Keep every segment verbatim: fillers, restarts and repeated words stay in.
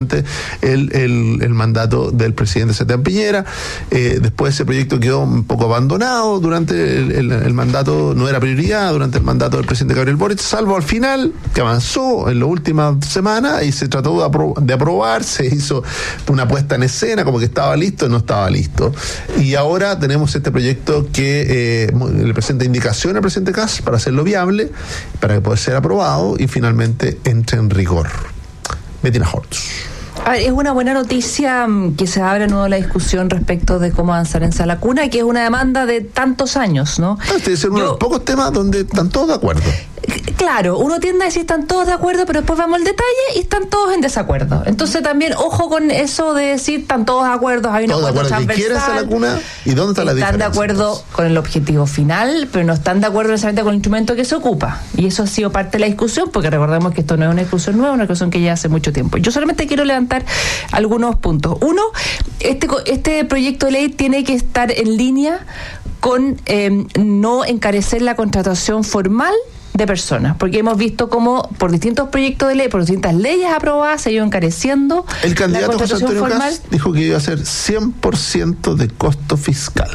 durante el, el, el mandato del presidente Sebastián Piñera. Eh, después ese proyecto quedó un poco abandonado durante el, el, el mandato, no era prioridad durante el mandato del presidente Gabriel Boric, salvo al final, que avanzó en las últimas semanas y se trató de, apro- de aprobar, se hizo una puesta en escena, como que estaba listo y no estaba listo. Y ahora tenemos este proyecto que eh, le presenta indicación al presidente Kast para hacerlo viable, para que pueda ser aprobado y finalmente entre en rigor. Bettina Hortz. A ver, es una buena noticia que se abra de nuevo la discusión respecto de cómo avanzar en Sala Cuna, que es una demanda de tantos años, ¿no? Este es uno de los pocos temas donde están todos de acuerdo. Claro, uno tiende a decir están todos de acuerdo, pero después vamos al detalle y están todos en desacuerdo. Entonces también, ojo con eso de decir están todos de acuerdo, hay un acuerdo transversal. ¿Qué quiere Sala Cuna y dónde está la diferencia? Están de acuerdo con el objetivo final, pero no están de acuerdo necesariamente con el instrumento que se ocupa. Y eso ha sido parte de la discusión, porque recordemos que esto no es una discusión nueva, es una discusión que ya hace mucho tiempo. Yo solamente quiero levantar algunos puntos. Uno, este, este proyecto de ley tiene que estar en línea con eh, no encarecer la contratación formal de personas, porque hemos visto cómo por distintos proyectos de ley, por distintas leyes aprobadas, se ha ido encareciendo el candidato la contratación José Antonio formal. Kast dijo que iba a ser cien por ciento de costo fiscal.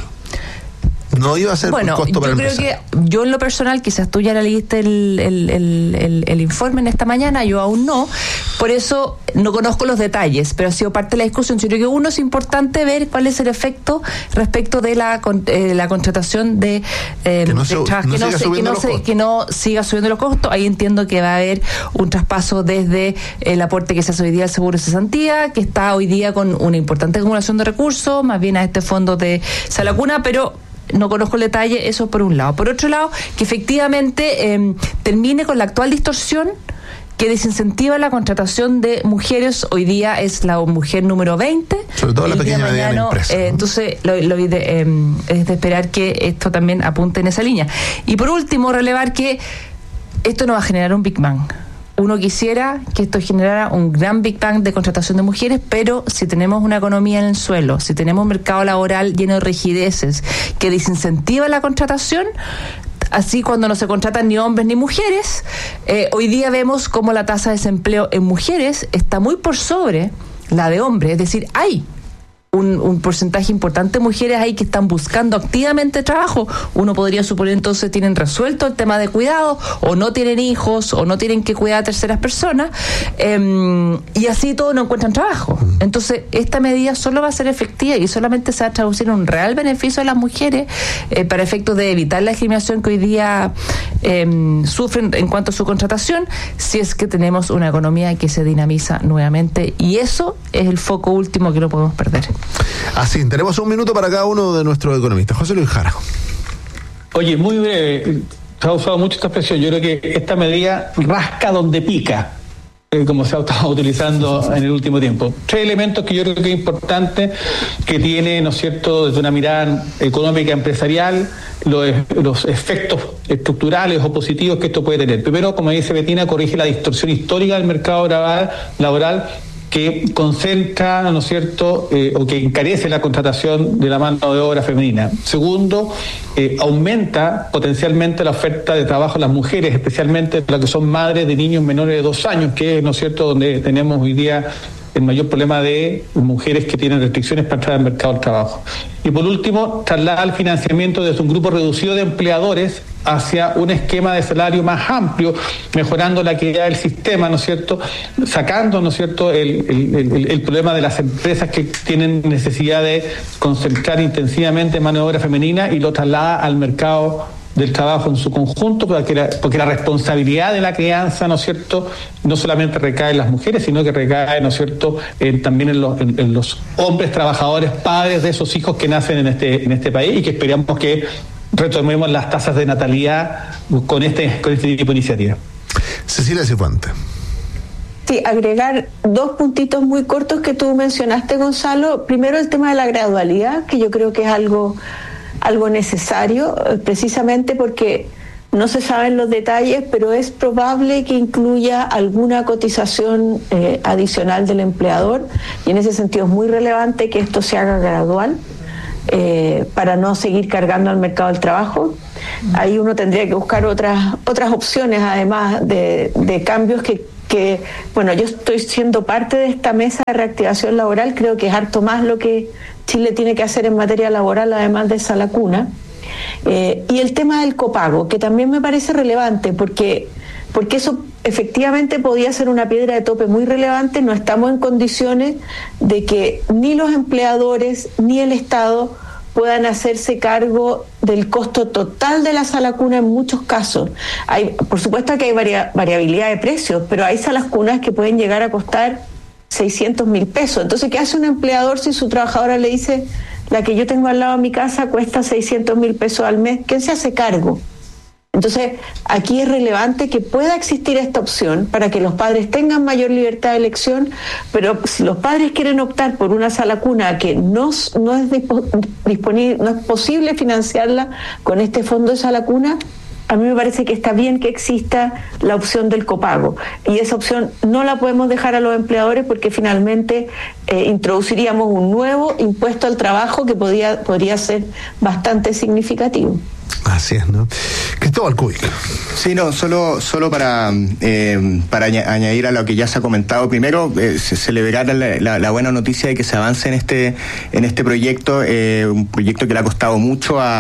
No iba a ser bueno, costo para el empresario. Yo creo que yo en lo personal, quizás tú ya la leíste el, el, el, el, el informe en esta mañana, yo aún no, por eso no conozco los detalles, pero ha sido parte de la discusión. Yo creo que uno es importante ver cuál es el efecto respecto de la, eh, la contratación de, eh, que no, de se, trabas, no que, no se, que, no se, que no siga subiendo los costos. Ahí entiendo que va a haber un traspaso desde el aporte que se hace hoy día al seguro de cesantía, que está hoy día con una importante acumulación de recursos, más bien a este fondo de Sala Cuna, pero no conozco el detalle, eso por un lado. Por otro lado, que efectivamente eh, termine con la actual distorsión que desincentiva la contratación de mujeres. Hoy día es la mujer número veinte. Sobre todo la pequeña y mediana empresa. Eh, ¿no? Entonces, lo, lo de, eh, es de esperar que esto también apunte en esa línea. Y por último, relevar que esto no va a generar un Big Bang. Uno quisiera que esto generara un gran Big Bang de contratación de mujeres, pero si tenemos una economía en el suelo, si tenemos un mercado laboral lleno de rigideces que desincentiva la contratación, así cuando no se contratan ni hombres ni mujeres, eh, hoy día vemos cómo la tasa de desempleo en mujeres está muy por sobre la de hombres, es decir, hay Un, un porcentaje importante de mujeres ahí que están buscando activamente trabajo. Uno podría suponer entonces tienen resuelto el tema de cuidado, o no tienen hijos, o no tienen que cuidar a terceras personas, eh, y así todos no encuentran trabajo. Entonces esta medida solo va a ser efectiva y solamente se va a traducir en un real beneficio a las mujeres eh, para efectos de evitar la discriminación que hoy día eh, sufren en cuanto a su contratación, si es que tenemos una economía que se dinamiza nuevamente, y eso es el foco último que no podemos perder. Así, tenemos un minuto para cada uno de nuestros economistas. José Luis Jara. Oye, muy breve, se ha usado mucho esta expresión. Yo creo que esta medida rasca donde pica, eh, como se ha estado utilizando en el último tiempo. Tres elementos que yo creo que es importante que tiene, ¿no es cierto?, desde una mirada económica empresarial, los, los efectos estructurales o positivos que esto puede tener. Primero, como dice Bettina, corrige la distorsión histórica del mercado laboral, laboral que concentra, ¿no es cierto?, eh, o que encarece la contratación de la mano de obra femenina. Segundo, eh, aumenta potencialmente la oferta de trabajo a las mujeres, especialmente las que son madres de niños menores de dos años, que es, ¿no es cierto?, donde tenemos hoy día el mayor problema de mujeres que tienen restricciones para entrar al mercado del trabajo. Y por último, traslada el financiamiento desde un grupo reducido de empleadores hacia un esquema de salario más amplio, mejorando la equidad del sistema, ¿no es cierto?, sacando, ¿no es cierto?, el, el, el, el problema de las empresas que tienen necesidad de concentrar intensivamente mano de obra femenina y lo traslada al mercado del trabajo en su conjunto, porque la, porque la responsabilidad de la crianza, ¿no es cierto?, no solamente recae en las mujeres, sino que recae, ¿no es cierto?, en, también en los, en, en los hombres trabajadores, padres de esos hijos que nacen en este, en este país, y que esperamos que retomemos las tasas de natalidad con este, con este tipo de iniciativa. Cecilia Cifuentes. Sí, agregar dos puntitos muy cortos que tú mencionaste, Gonzalo. Primero, el tema de la gradualidad, que yo creo que es algo, algo necesario, precisamente porque no se saben los detalles, pero es probable que incluya alguna cotización eh, adicional del empleador, y en ese sentido es muy relevante que esto se haga gradual eh, para no seguir cargando al mercado del trabajo. Ahí uno tendría que buscar otras otras opciones, además de, de cambios que que, bueno, yo estoy siendo parte de esta mesa de reactivación laboral, creo que es harto más lo que Chile tiene que hacer en materia laboral, además de esa lacuna. Eh, y el tema del copago, que también me parece relevante, porque, porque eso efectivamente podía ser una piedra de tope muy relevante. No estamos en condiciones de que ni los empleadores ni el Estado puedan hacerse cargo del costo total de la sala cuna en muchos casos. Hay, por supuesto que hay varia, variabilidad de precios, pero hay salas cunas que pueden llegar a costar seiscientos mil pesos. Entonces, ¿qué hace un empleador si su trabajadora le dice, la que yo tengo al lado de mi casa cuesta seiscientos mil pesos al mes? ¿Quién se hace cargo? Entonces, aquí es relevante que pueda existir esta opción para que los padres tengan mayor libertad de elección, pero si los padres quieren optar por una sala cuna que no, no es disponible, no es posible financiarla con este fondo de sala cuna, a mí me parece que está bien que exista la opción del copago. Y esa opción no la podemos dejar a los empleadores porque finalmente eh, introduciríamos un nuevo impuesto al trabajo que podría, podría ser bastante significativo. Así es, ¿no? Cristóbal Cubic. Sí, no, solo solo para eh, para añadir a lo que ya se ha comentado. Primero, eh, celebrar la, la, la buena noticia de que se avance en este en este proyecto, eh, un proyecto que le ha costado mucho a,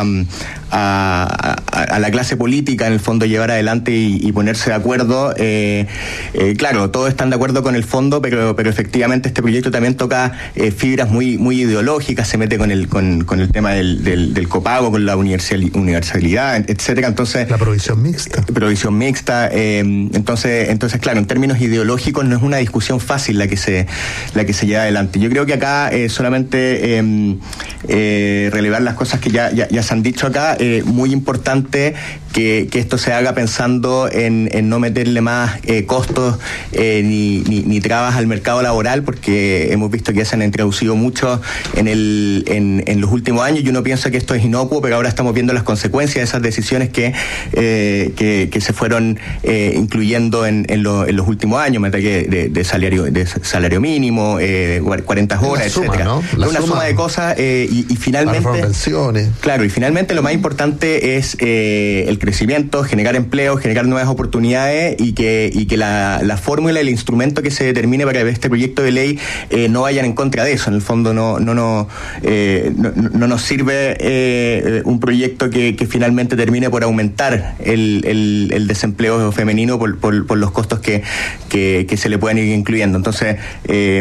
a, a, a la clase política, en el fondo, llevar adelante y, y ponerse de acuerdo. Eh, eh, claro, todos están de acuerdo con el fondo, pero pero efectivamente este proyecto también toca eh, fibras muy muy ideológicas, se mete con el con, con el tema del, del, del copago, con la universalidad, universalidad, etcétera. Entonces, la provisión mixta. Provisión mixta. Eh, entonces, entonces, claro, en términos ideológicos no es una discusión fácil la que se la que se lleva adelante. Yo creo que acá eh, solamente eh, eh, relevar las cosas que ya, ya, ya se han dicho acá. Eh, muy importante que, que esto se haga pensando en, en no meterle más eh, costos eh, ni, ni, ni trabas al mercado laboral, porque hemos visto que se han introducido mucho en, el, en, en los últimos años, y uno piensa que esto es inocuo, pero ahora estamos viendo las consecuencias de esas decisiones que, eh, que, que se fueron eh, incluyendo en, en, lo, en los últimos años, de, de, de salario de salario mínimo, eh, cuarenta horas, suma, etcétera. ¿no? Una suma, suma de cosas eh, y, y finalmente pensiones. Claro, y finalmente lo más importante es eh, el crecimiento, generar empleo, generar nuevas oportunidades, y que y que la, la fórmula, el instrumento que se determine para este proyecto de ley eh, no vayan en contra de eso. En el fondo no no no, eh, no, no nos sirve eh, un proyecto que, que finalmente termine por aumentar el, el, el desempleo femenino por, por, por los costos que, que, que se le pueden ir incluyendo. Entonces, eh,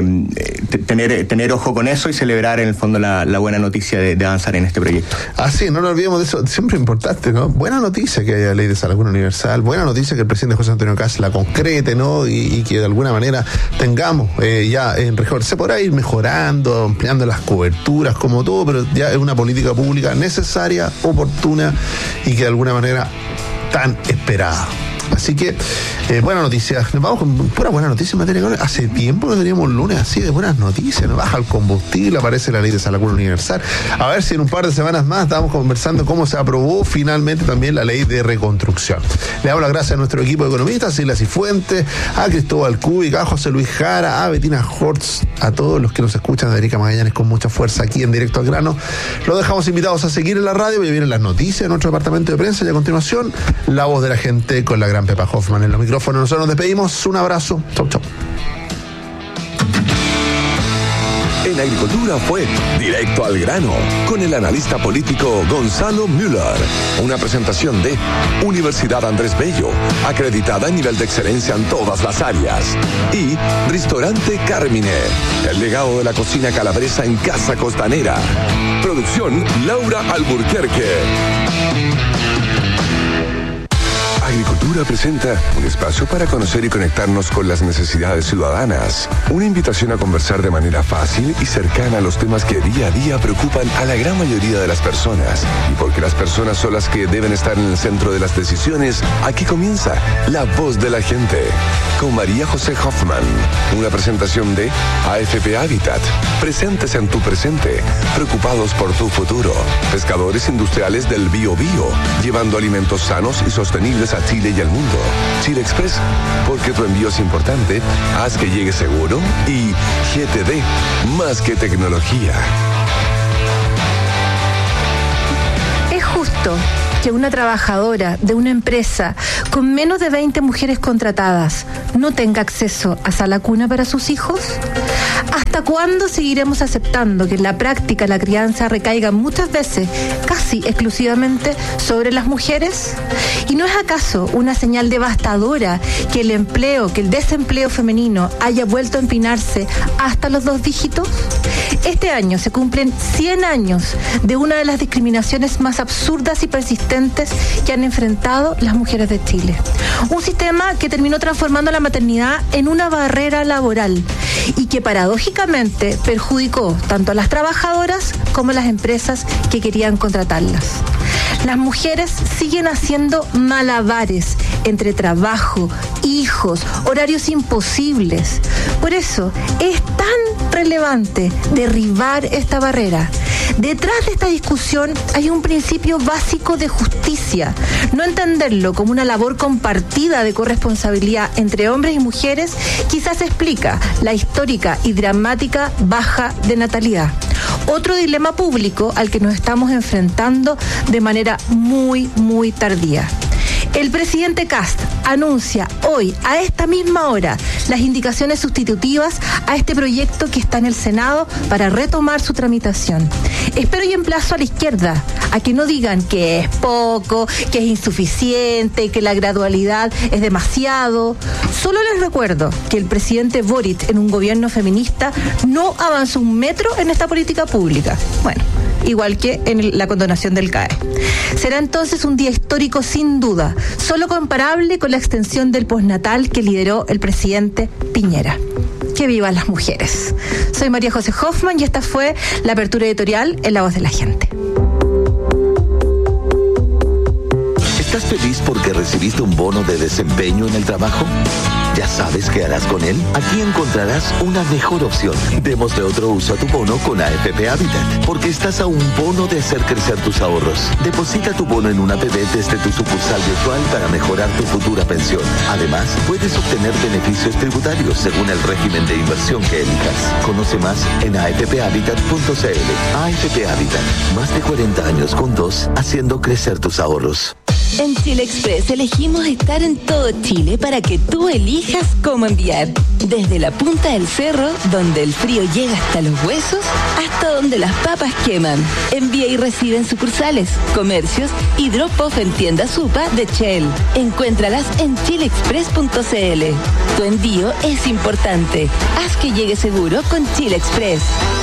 tener tener ojo con eso y celebrar en el fondo la, la buena noticia de, de avanzar en este proyecto. Así, no nos olvidemos de eso, siempre importante, ¿no? Buena noticia que haya ley de sala cuna universal, buena noticia que el presidente José Antonio Kast la concrete, ¿no? Y, y que de alguna manera tengamos eh, ya en rigor. Se podrá ir mejorando, ampliando las coberturas, como todo, pero ya es una política pública necesaria, oportuna y que de alguna manera tan esperada. Así que, eh, buenas noticias. Nos vamos con pura buena noticia en materia económica. Hace tiempo que teníamos un lunes así de buenas noticias. Nos baja el combustible, aparece la ley de sala cuna universal. A ver si en un par de semanas más estamos conversando cómo se aprobó finalmente también la ley de reconstrucción. Le damos las gracias a nuestro equipo de economistas, Silvia Cifuentes, a Cristóbal Cubic, a José Luis Jara, a Betina Hortz, a todos los que nos escuchan, de Erika Magallanes con mucha fuerza aquí en Directo al Grano. Los dejamos invitados a seguir en la radio, ya vienen las noticias de nuestro departamento de prensa, y a continuación, la voz de la gente con la gran Pepa Hoffman en los micrófonos. Nosotros nos despedimos. Un abrazo. Chau, chau. En Agricultura fue Directo al Grano con el analista político Gonzalo Müller. Una presentación de Universidad Andrés Bello, acreditada en nivel de excelencia en todas las áreas. Y Restaurante Carmine, el legado de la cocina calabresa en Casa Costanera. Producción Laura Alburquerque. Agricultura presenta un espacio para conocer y conectarnos con las necesidades ciudadanas. Una invitación a conversar de manera fácil y cercana a los temas que día a día preocupan a la gran mayoría de las personas. Y porque las personas son las que deben estar en el centro de las decisiones, aquí comienza La Voz de la Gente, con María José Hoffman. Una presentación de A F P Habitat. Presentes en tu presente, preocupados por tu futuro. Pescadores industriales del Bio Bio, llevando alimentos sanos y sostenibles a Chile y al mundo. Chile Express, porque tu envío es importante, haz que llegue seguro. Y G T D, más que tecnología. Es justo que una trabajadora de una empresa con menos de veinte mujeres contratadas no tenga acceso a sala cuna para sus hijos? ¿Hasta cuándo seguiremos aceptando que en la práctica la crianza recaiga muchas veces, casi exclusivamente, sobre las mujeres? ¿Y no es acaso una señal devastadora que el empleo, que el desempleo femenino haya vuelto a empinarse hasta los dos dígitos? Este año se cumplen cien años de una de las discriminaciones más absurdas y persistentes que han enfrentado las mujeres de Chile. Un sistema que terminó transformando la maternidad en una barrera laboral y que paradójicamente perjudicó tanto a las trabajadoras como a las empresas que querían contratarlas. Las mujeres siguen haciendo malabares entre trabajo, hijos, horarios imposibles. Por eso es tan relevante derribar esta barrera. Detrás de esta discusión hay un principio básico de justicia. No entenderlo como una labor compartida de corresponsabilidad entre hombres y mujeres quizás explica la histórica y dramática baja de natalidad. Otro dilema público al que nos estamos enfrentando de manera muy, muy tardía. El presidente Kast anuncia hoy, a esta misma hora, las indicaciones sustitutivas a este proyecto que está en el Senado para retomar su tramitación. Espero y emplazo a la izquierda a que no digan que es poco, que es insuficiente, que la gradualidad es demasiado. Solo les recuerdo que el presidente Boric, en un gobierno feminista, no avanzó un metro en esta política pública. Bueno, igual que en la condonación del C A E. Será entonces un día histórico sin duda, solo comparable con la extensión del postnatal que lideró el presidente Piñera. Que vivan las mujeres. Soy María José Hoffman y esta fue la apertura editorial en La Voz de la Gente. ¿Estás feliz porque recibiste un bono de desempeño en el trabajo? ¿Ya sabes qué harás con él? Aquí encontrarás una mejor opción. Démosle otro uso a tu bono con A F P Habitat, porque estás a un bono de hacer crecer tus ahorros. Deposita tu bono en una A P B desde tu sucursal virtual para mejorar tu futura pensión. Además, puedes obtener beneficios tributarios según el régimen de inversión que elijas. Conoce más en a f p habitat punto c l. A F P Habitat, más de cuarenta años juntos, haciendo crecer tus ahorros. En Chile Express elegimos estar en todo Chile para que tú elijas cómo enviar. Desde la punta del cerro, donde el frío llega hasta los huesos, hasta donde las papas queman. Envía y recibe en sucursales, comercios y drop-off en tiendas Supa de Shell. Encuéntralas en chile express punto c l. Tu envío es importante. Haz que llegue seguro con Chile Express.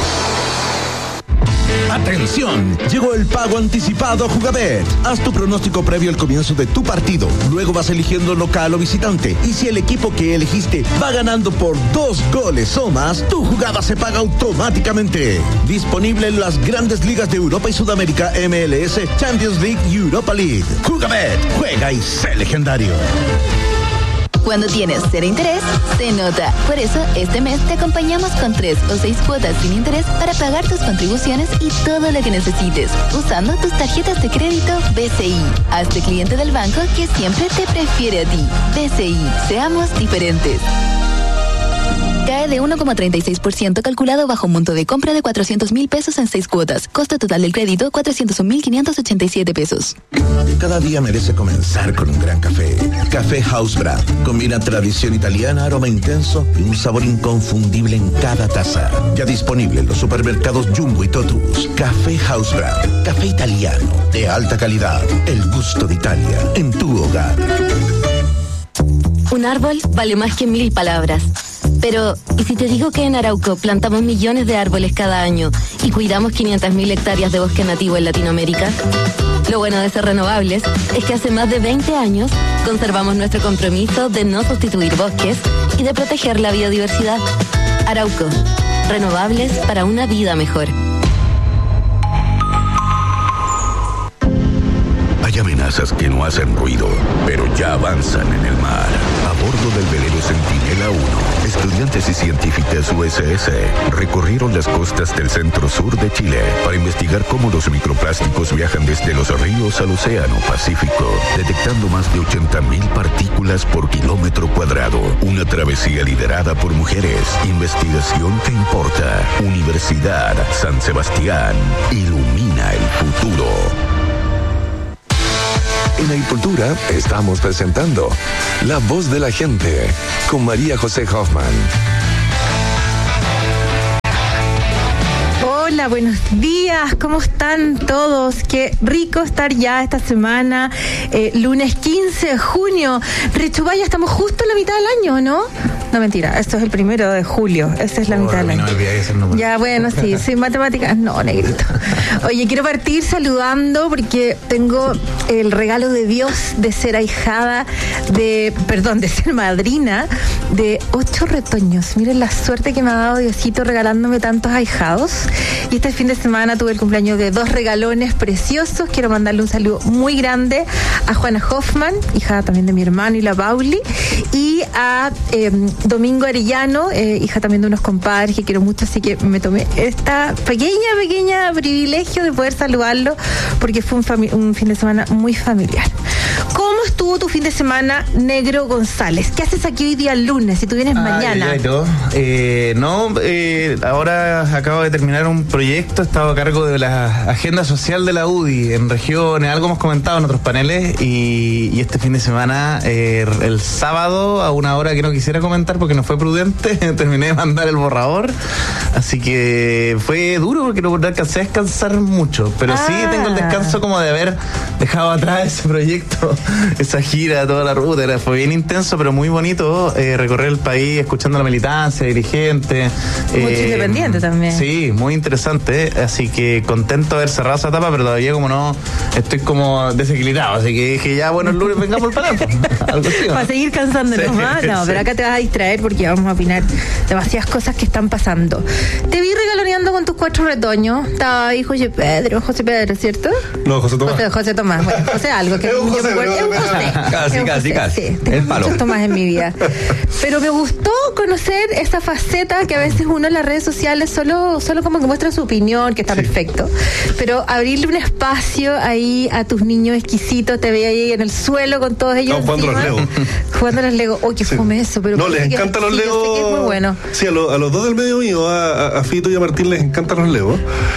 ¡Atención! Llegó el pago anticipado a Jugabet. Haz tu pronóstico previo al comienzo de tu partido. Luego vas eligiendo local o visitante. Y si el equipo que elegiste va ganando por dos goles o más, tu jugada se paga automáticamente. Disponible en las grandes ligas de Europa y Sudamérica, M L S, Champions League y Europa League. Jugabet, juega y sé legendario. Cuando tienes cero interés, se nota. Por eso, este mes te acompañamos con tres o seis cuotas sin interés para pagar tus contribuciones y todo lo que necesites, usando tus tarjetas de crédito B C I. Hazte cliente del banco que siempre te prefiere a ti. B C I, seamos diferentes. Cae de uno coma treinta y seis por ciento calculado bajo un monto de compra de cuatrocientos mil pesos en seis cuotas. Costo total del crédito, cuatrocientos un mil quinientos ochenta y siete pesos. Cada día merece comenzar con un gran café. Café House Brand. Combina tradición italiana, aroma intenso y un sabor inconfundible en cada taza. Ya disponible en los supermercados Jumbo y Totus. Café House Brand. Café italiano de alta calidad. El gusto de Italia en tu hogar. Un árbol vale más que mil palabras. Pero, ¿y si te digo que en Arauco plantamos millones de árboles cada año y cuidamos quinientas mil hectáreas de bosque nativo en Latinoamérica? Lo bueno de ser renovables es que hace más de veinte años conservamos nuestro compromiso de no sustituir bosques y de proteger la biodiversidad. Arauco, renovables para una vida mejor. Hay amenazas que no hacen ruido, pero ya avanzan en el mar. A bordo del velero Centinela uno, estudiantes y científicas U S S recorrieron las costas del centro-sur de Chile para investigar cómo los microplásticos viajan desde los ríos al océano Pacífico, detectando más de ochenta mil partículas por kilómetro cuadrado. Una travesía liderada por mujeres. Investigación que importa. Universidad San Sebastián. Ilumina el futuro. En Agricultura estamos presentando La Voz de la Gente con María José Hoffman. Hola, buenos días, ¿cómo están todos? Qué rico estar ya esta semana, eh, lunes quince de junio. Rechubay, ya estamos justo en la mitad del año, ¿no? No, mentira, esto es el primero de julio, esta es la oh, mitad del año. No ya, bueno, sí, sí, matemáticas, no, negrito. Oye, quiero partir saludando porque tengo el regalo de Dios de ser ahijada, de, perdón, de ser madrina de ocho retoños. Miren la suerte que me ha dado Diosito regalándome tantos ahijados. Y este fin de semana tuve el cumpleaños de dos regalones preciosos. Quiero mandarle un saludo muy grande a Juana Hoffman, hija también de mi hermano y la Pauli, y a eh, Domingo Arellano, eh, hija también de unos compadres que quiero mucho, así que me tomé esta pequeña, pequeña privilegio de poder saludarlo porque fue un, fami- un fin de semana muy familiar. ¿Cómo estuvo tu fin de semana, Negro González? ¿Qué haces aquí hoy día lunes si tú vienes ah, mañana? Ya, ya, eh, no, eh, ahora acabo de terminar un proyecto, he estado a cargo de la agenda social de la U D I en regiones, algo hemos comentado en otros paneles y, y este fin de semana, eh, el sábado a una hora que no quisiera comentar porque no fue prudente, terminé de mandar el borrador, así que fue duro porque no alcancé a descansar mucho, pero ah. sí tengo el descanso como de haber dejado atrás ese proyecto, esa gira, toda la ruta, era, fue bien intenso pero muy bonito eh, recorrer el país escuchando a la militancia, dirigentes. Mucho eh, independiente también. Sí, muy interesante, así que contento de haber cerrado esa etapa, pero todavía como no, estoy como desequilibrado, así que dije ya, bueno, el lunes vengamos para adelante. Algo así, ¿no? Para seguir cansándonos, sí, ¿no? No, sí. Pero acá te vas a distraer porque vamos a opinar demasiadas cosas que están pasando. Te vi regaloneando con tus cuatro retoños, estaba ahí José Pedro, José Pedro, ¿cierto? No, José Tomás. José, José Tomás, bueno, José algo. Que es un José, yo, es un José. Casi, es un casi, José, casi. Sí, tengo muchos Tomás en mi vida. Pero me gustó conocer esa faceta que a veces uno en las redes sociales solo, solo como que muestra su opinión, que está sí. perfecto. Pero abrirle un espacio ahí a tus niños exquisitos, te veía ahí en el suelo con todos ellos. No, jugando encima, los Legos. Jugando los Legos. Oh, qué sí. fome eso. Pero no, les encantan los sí, Legos. Yo sé que es muy bueno. Sí, a, lo, a los dos del medio mío, a, a Fito y a Martín les encantan los Legos.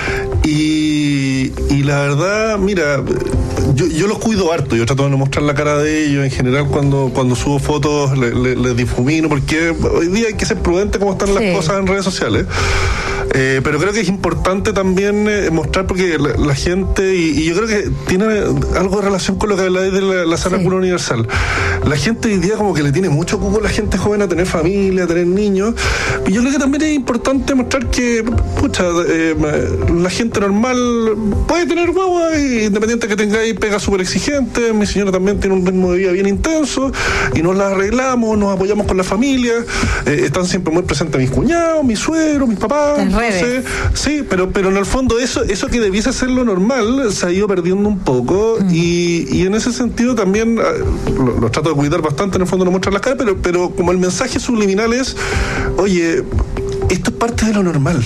Y, y la verdad, mira, yo, yo los cuido harto, yo trato de no mostrar la cara de ellos, en general cuando, cuando subo fotos les le, le difumino, porque hoy día hay que ser prudente como están sí. las cosas en redes sociales. Eh, pero creo que es importante también eh, mostrar porque la, la gente, y, y yo creo que tiene algo de relación con lo que habláis de la, la sana sí. cuna universal. La gente hoy día como que le tiene mucho cupo a la gente joven a tener familia, a tener niños, y yo creo que también es importante mostrar que, pucha, eh, la gente normal puede tener guagua, independiente que tengáis pega súper exigente. Mi señora también tiene un ritmo de vida bien intenso, y nos la arreglamos, nos apoyamos con la familia, eh, están siempre muy presentes mis cuñados, mis suegros, mis papás. Entonces, sí, pero, pero en el fondo eso, eso que debiese ser lo normal se ha ido perdiendo un poco mm. y, y en ese sentido también lo, lo trato de cuidar bastante, en el fondo no mostrar las caras, pero, pero como el mensaje subliminal es, oye, esto es parte de lo normal.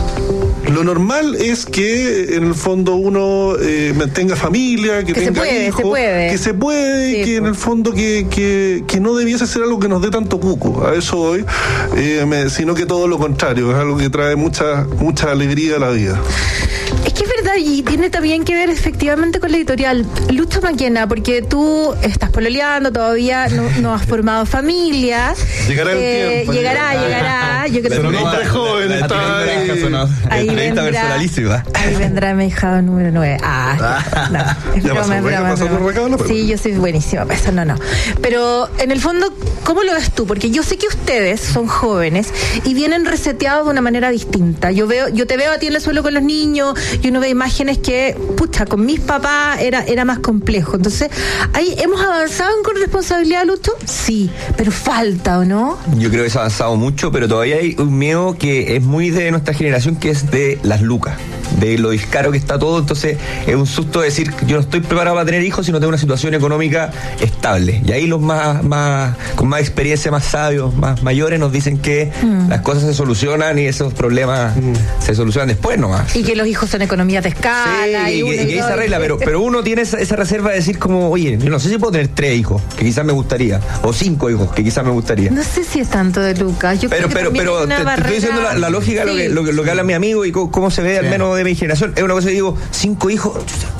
Lo normal es que en el fondo uno eh, tenga familia, que, que tenga se puede, hijos, se puede. que se puede, sí, y que pues. en el fondo que, que, que no debiese ser algo que nos dé tanto cuco, a eso voy, eh, me, sino que todo lo contrario, es algo que trae mucha, mucha alegría a la vida. Es que es verdad, y tiene también que ver efectivamente con la editorial. Lucho Maquena, porque tú estás pololeando, todavía no, no has formado familia. Llegará el eh, tiempo. Llegará, llegará. Yo creo Pero que no está joven, está ahí. Ahí vendrá, ahí vendrá mi hijado número nueve. Ah, no, es ya broma, es broma, es broma. Sí, yo soy buenísima para eso, no, no. Pero en el fondo, ¿cómo lo ves tú? Porque yo sé que ustedes son jóvenes y vienen reseteados de una manera distinta. Yo veo, yo te veo a ti en el suelo con los niños y uno ve imágenes que, pucha, con mis papás era, era más complejo. Entonces, ahí hemos avanzado en corresponsabilidad, Lucho. Sí, pero falta, ¿o no? Yo creo que se ha avanzado mucho, pero todavía hay un miedo que es muy de nuestra generación, que es de las lucas, de lo discaro que está todo. Entonces es un susto decir, yo no estoy preparado para tener hijos si no tengo una situación económica estable. Y ahí los más, más con más experiencia, más sabios, más mayores nos dicen que mm. las cosas se solucionan y esos problemas mm. se solucionan después nomás. Y que los hijos son economías de escala. Sí, y, y, que, y que ahí se arregla, pero, pero uno tiene esa, esa reserva de decir como, oye, yo no sé si puedo tener tres hijos, que quizás me gustaría, o cinco hijos, que quizás me gustaría. No sé si es tanto de Lucas. Yo pero creo pero, pero te, te estoy diciendo la, la lógica, sí. lo, que, lo, que, lo que habla mi amigo y cómo, cómo se ve, sí. al menos de mi generación. Es una cosa que digo, cinco hijos,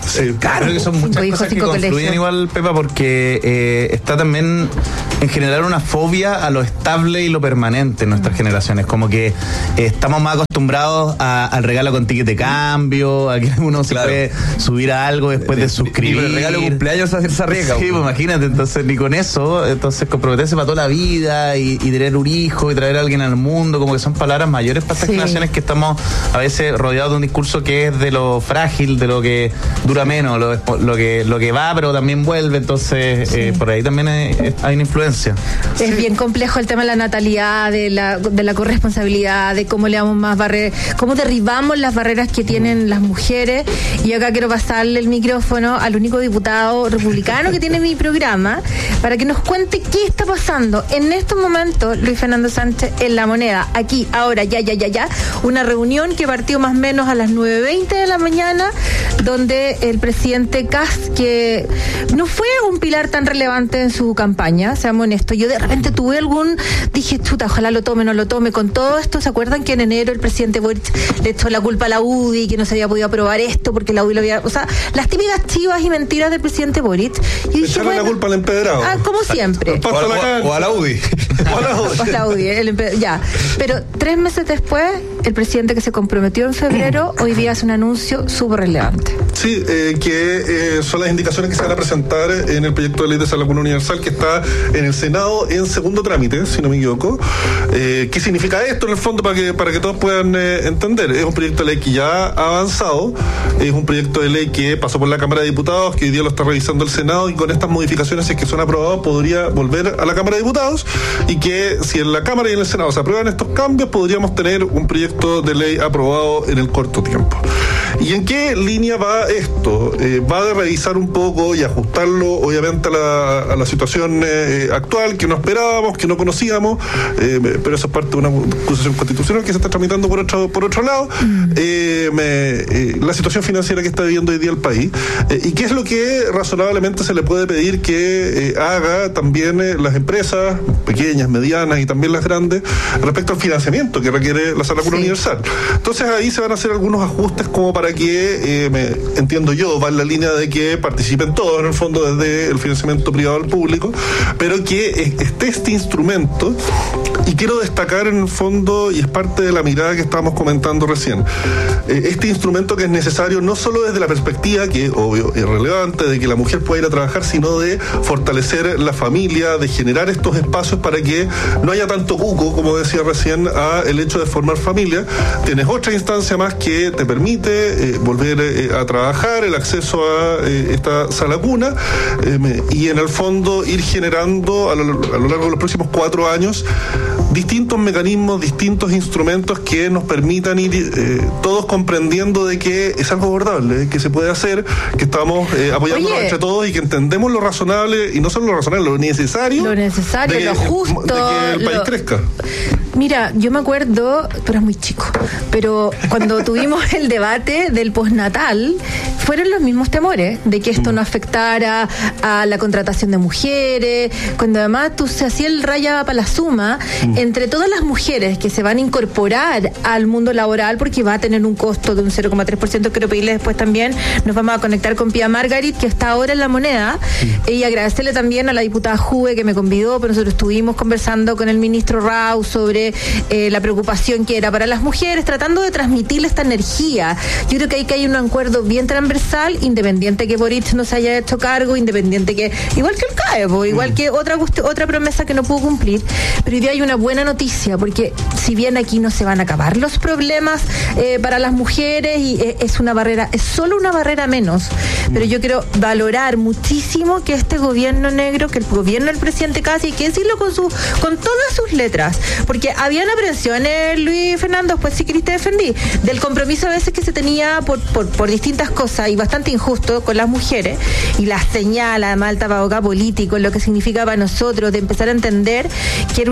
Sí, claro, creo que son muchas Cinco cosas hijos, que cinco confluyen colegios. igual, Pepa, porque eh, está también en generar una fobia a lo estable y lo permanente en nuestras generaciones. Como que eh, estamos más acostumbrados a- al regalo con ticket de cambio, a que uno se Claro. puede subir a algo después de Ni suscribir. con el regalo de cumpleaños se se arriesga. Sí, pues imagínate, entonces ni con eso, entonces comprometerse para toda la vida y, y tener un hijo y traer a alguien al mundo, como que son palabras mayores para estas Sí. generaciones que estamos a veces rodeados de un discurso que es de lo frágil, de lo que dura menos, lo, lo que lo que va pero también vuelve, entonces eh, por ahí también hay, hay una influencia. Es bien complejo el tema de la natalidad, de la, de la corresponsabilidad, de cómo le damos más barreras, cómo derribamos las barreras que tienen las mujeres. Y acá quiero pasarle el micrófono al único diputado republicano que tiene mi programa para que nos cuente qué está pasando en estos momentos, Luis Fernando Sánchez, en La Moneda. Aquí, ahora, ya, ya, ya, ya. Una reunión que partió más o menos a las nueve veinte de la mañana, donde el presidente Kast, que no fue un pilar tan relevante en su campaña, seamos honestos, yo de repente tuve algún, dije, chuta, ojalá lo tome, no lo tome, con todo esto, ¿se acuerdan que en enero el presidente Boric le echó la culpa a la U D I, que no se había podido aprobar esto, porque la U D I lo había, o sea, las típicas chivas y mentiras del presidente Boric? Y dije, Echarle la bueno, culpa al empedrado. ah, como siempre. O a, la, O a la U D I. o a la U D I. O la U D I, el empe- ya. Pero tres meses después, el presidente que se comprometió en febrero, hoy día hace un anuncio súper relevante. Sí, eh, que eh, son las indicaciones que se van a presentar en el proyecto de ley de Sala Común Universal que está en el Senado en segundo trámite, si no me equivoco. Eh, ¿Qué significa esto en el fondo para que para que todos puedan eh, entender? Es un proyecto de ley que ya ha avanzado, es un proyecto de ley que pasó por la Cámara de Diputados, que hoy día lo está revisando el Senado y con estas modificaciones, si es que son aprobados, podría volver a la Cámara de Diputados y que si en la Cámara y en el Senado se aprueban estos cambios, podríamos tener un proyecto de ley aprobado en el corto tiempo. ¿Y en qué línea va esto? Eh, va de revisar un poco y ajustarlo, obviamente, a la, a la situación eh, actual que no esperábamos, que no conocíamos, eh, pero eso es parte de una acusación constitucional que se está tramitando por otro, por otro lado. Mm. Eh, me, eh, la situación financiera que está viviendo hoy día el país. Eh, ¿Y qué es lo que razonablemente se le puede pedir que eh, haga también eh, las empresas, pequeñas, medianas y también las grandes, respecto al financiamiento que requiere la Sala Común Universal? Entonces ahí se van a hacer algunos ajustes como para que, eh, me, entiendo yo, va en la línea de que participen todos en el fondo desde el financiamiento privado al público, pero que eh, esté este instrumento. Y quiero destacar en el fondo, y es parte de la mirada que estábamos comentando recién, eh, este instrumento que es necesario no solo desde la perspectiva, que obvio es relevante, de que la mujer pueda ir a trabajar, sino de fortalecer la familia, de generar estos espacios para que no haya tanto cuco, como decía recién, a el hecho de formar familia. Tienes otra instancia más que te permite eh, volver eh, a trabajar, el acceso a eh, esta sala cuna, eh, me, y en el fondo ir generando a lo, a lo largo de los próximos cuatro años distintos mecanismos, distintos instrumentos que nos permitan ir eh, todos comprendiendo de que es algo abordable, eh, que se puede hacer, que estamos eh, apoyándonos Oye, entre todos y que entendemos lo razonable, y no solo lo razonable, lo necesario. Lo necesario, de que, lo justo. de que el país lo... crezca. Mira, yo me acuerdo, pero es muy chico, pero cuando tuvimos el debate del postnatal, fueron los mismos temores, de que esto no afectara a la contratación de mujeres, cuando además tú se hacía el raya para la suma, mm. entre todas las mujeres que se van a incorporar al mundo laboral, porque va a tener un costo de un cero coma tres por ciento, quiero pedirle después también, nos vamos a conectar con Pia Margarit, que está ahora en La Moneda, mm. y agradecerle también a la diputada Juve que me convidó, pero nosotros estuvimos conversando con el ministro Rau sobre eh, la preocupación que era para las mujeres, tratando de transmitirle esta energía. Yo creo que hay que hay un acuerdo bien transversal, independiente que Boric no se haya hecho cargo, independiente que, igual que el C A E, po, igual mm. que otra otra promesa que no pudo cumplir, pero hoy día hay una buena noticia, porque si bien aquí no se van a acabar los problemas eh, para las mujeres, y eh, es una barrera, es solo una barrera menos, mm. pero yo quiero valorar muchísimo que este gobierno negro, que el gobierno del presidente Casi, hay que decirlo con su, con todas sus letras, porque habían aprensiones, Luis Fernando, pues sí que te defendí, del compromiso a veces que se tenía por, por, por distintas cosas y bastante injusto con las mujeres, y la señal, además el tapabocas político, lo que significa para nosotros de empezar a entender que era una discriminación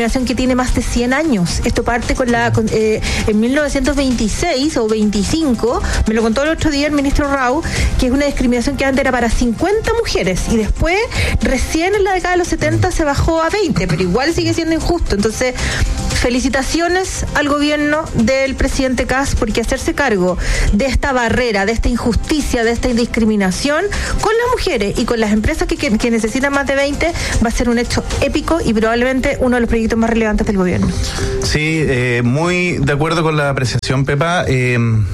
discriminación que tiene más de cien años. Esto parte con la con, eh, en mil novecientos veintiséis o veinticinco, me lo contó el otro día el ministro Rau, que es una discriminación que antes era para cincuenta mujeres y después recién en la década de los setenta se bajó a veinte, pero igual sigue siendo injusto. Entonces, felicitaciones al gobierno del presidente Kast, porque hacerse cargo de esta barrera, de esta injusticia, de esta indiscriminación con las mujeres y con las empresas que, que, que necesitan más de veinte va a ser un hecho épico y probablemente uno de los proyectos más relevantes del gobierno. Sí, eh, muy de acuerdo con la apreciación, Pepa. Eh,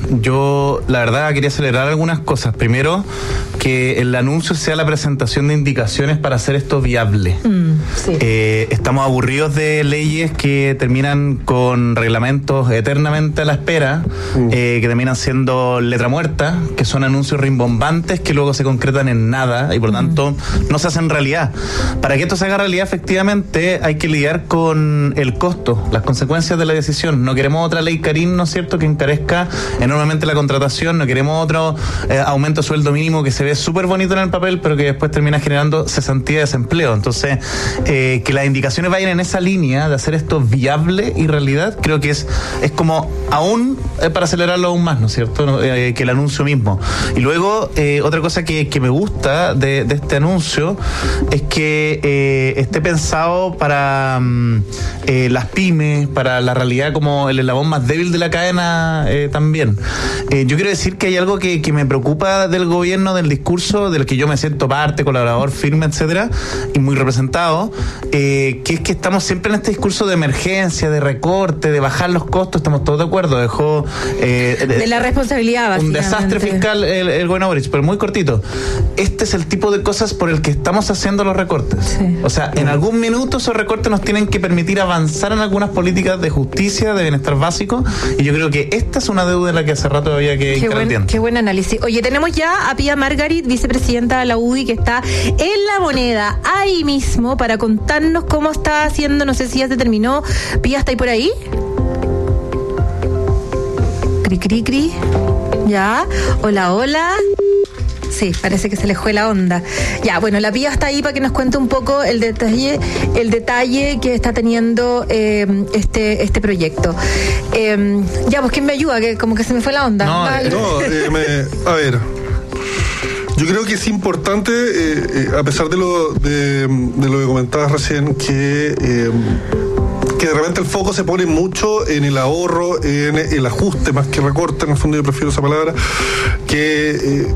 yo, la verdad, quería acelerar algunas cosas. Primero, que el anuncio sea la presentación de indicaciones para hacer esto viable. Mm, sí. eh, estamos aburridos de leyes que terminan con reglamentos eternamente a la espera, mm. eh, que terminan siendo letra muerta, que son anuncios rimbombantes que luego se concretan en nada y por tanto mm. no se hacen realidad. Para que esto se haga realidad, efectivamente, hay que lidiar con el costo, las consecuencias de la decisión. No queremos otra ley Karim, ¿no es cierto?, que encarezca enormemente la contratación. No queremos otro eh, aumento de sueldo mínimo que se ve súper bonito en el papel, pero que después termina generando cesantía de desempleo. Entonces, eh, que las indicaciones vayan en esa línea de hacer esto viable y realidad, creo que es, es como aún eh, para acelerarlo aún más, ¿no es cierto?, eh, que el anuncio mismo. Y luego, eh, otra cosa que, que me gusta de, de este anuncio es que eh, esté pensado para um, eh, las pymes, para la realidad como el eslabón más débil de la cadena eh, también. Eh, yo quiero decir que hay algo que, que me preocupa del gobierno, del discurso, del que yo me siento parte, colaborador firme, etcétera, y muy representado, eh, que es que estamos siempre en este discurso de emergencia, de recorte, de bajar los costos. Estamos todos de acuerdo. Dejó eh, de, de la responsabilidad, básicamente. Un desastre fiscal el, el gobierno Boric, pero muy cortito. Este es el tipo de cosas por el que estamos haciendo los recortes. Sí. O sea, en algún minuto esos recortes nos tienen que permitir avanzar en algunas políticas de justicia, de bienestar básico, y yo creo que esta es una deuda en la que hace rato había que qué buen, qué buen análisis. Oye, tenemos ya a Pía Margarit, vicepresidenta de la U D I, que está en La Moneda, ahí mismo, para contarnos cómo está haciendo. No sé si ya se terminó. Pía, ¿está ahí por ahí? Cri, cri, cri. Ya. Hola, hola. Sí, parece que se le fue la onda. Ya, bueno, la Pía está ahí para que nos cuente un poco el detalle, el detalle que está teniendo eh, este este proyecto. Eh, ya, pues, ¿quién me ayuda? Que como que se me fue la onda. No, vale. no eh, me, a ver. Yo creo que es importante, eh, eh, a pesar de lo de, de lo que comentabas recién, que eh, que de repente el foco se pone mucho en el ahorro, en el ajuste más que recorte. En el fondo yo prefiero esa palabra, que eh,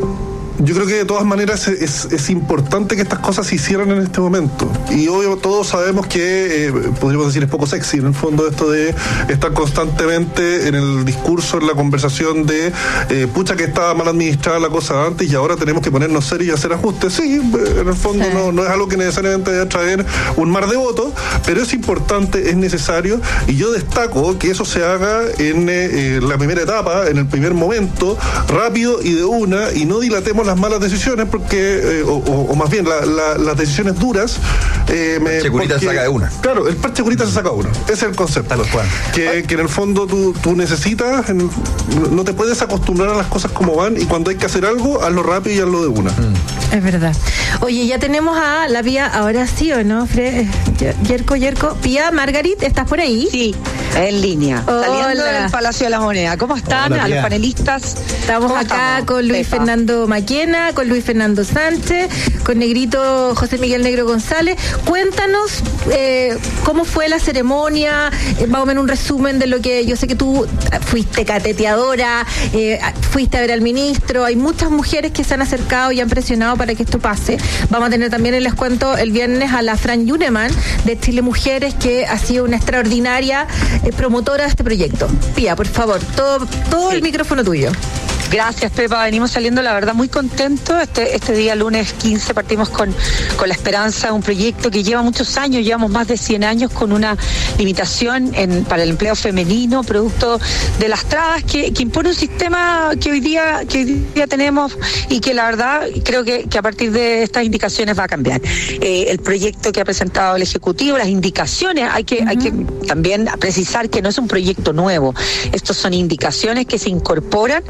yo creo que de todas maneras es, es importante que estas cosas se hicieran en este momento. Y obvio, todos sabemos que, eh, podríamos decir, es poco sexy, en el fondo, esto de estar constantemente en el discurso, en la conversación de, eh, pucha, que estaba mal administrada la cosa antes y ahora tenemos que ponernos serios y hacer ajustes. Sí, en el fondo sí. no, no es algo que necesariamente vaya a traer un mar de votos, pero es importante, es necesario, y yo destaco que eso se haga en eh, la primera etapa, en el primer momento, rápido y de una, y no dilatemos las malas decisiones, porque, eh, o, o, o más bien la, la, las decisiones duras. Eh, el parche curita se saca de una. Claro, el parche curita se saca de una. Ese es el concepto. Tal cual. Que, que en el fondo tú, tú necesitas, en, no te puedes acostumbrar a las cosas como van, y cuando hay que hacer algo, hazlo rápido y hazlo de una. Mm. Es verdad. Oye, ya tenemos a la Pía, ahora sí o no, Fre, Yerko, Yerko. Pía Margarit, ¿estás por ahí? Sí, en línea. Hola. Saliendo del Palacio de la Moneda. ¿Cómo están? Hola, a los panelistas. Estamos acá estamos? con Luis Pepa. Fernando Maquena, con Luis Fernando Sánchez, con Negrito José Miguel Negro González. Cuéntanos eh, cómo fue la ceremonia, eh, más o menos un resumen de lo que yo sé que tú fuiste cateteadora, eh, fuiste a ver al ministro. Hay muchas mujeres que se han acercado y han presionado para que esto pase. Vamos a tener también, les cuento, el viernes a la Fran Yuneman de Chile Mujeres, que ha sido una extraordinaria eh, promotora de este proyecto. Pía, por favor, todo, todo sí. el micrófono tuyo. Gracias, Pepa. Venimos saliendo, la verdad, muy contentos. Este, este día, lunes quince, partimos con, con la esperanza de un proyecto que lleva muchos años, llevamos más de cien años con una limitación en, para el empleo femenino, producto de las trabas que, que impone un sistema que hoy día que hoy día tenemos, y que la verdad creo que, que a partir de estas indicaciones va a cambiar. Eh, el proyecto que ha presentado el Ejecutivo, las indicaciones, hay que, uh-huh. hay que también precisar que no es un proyecto nuevo. Estos son indicaciones que se incorporan a un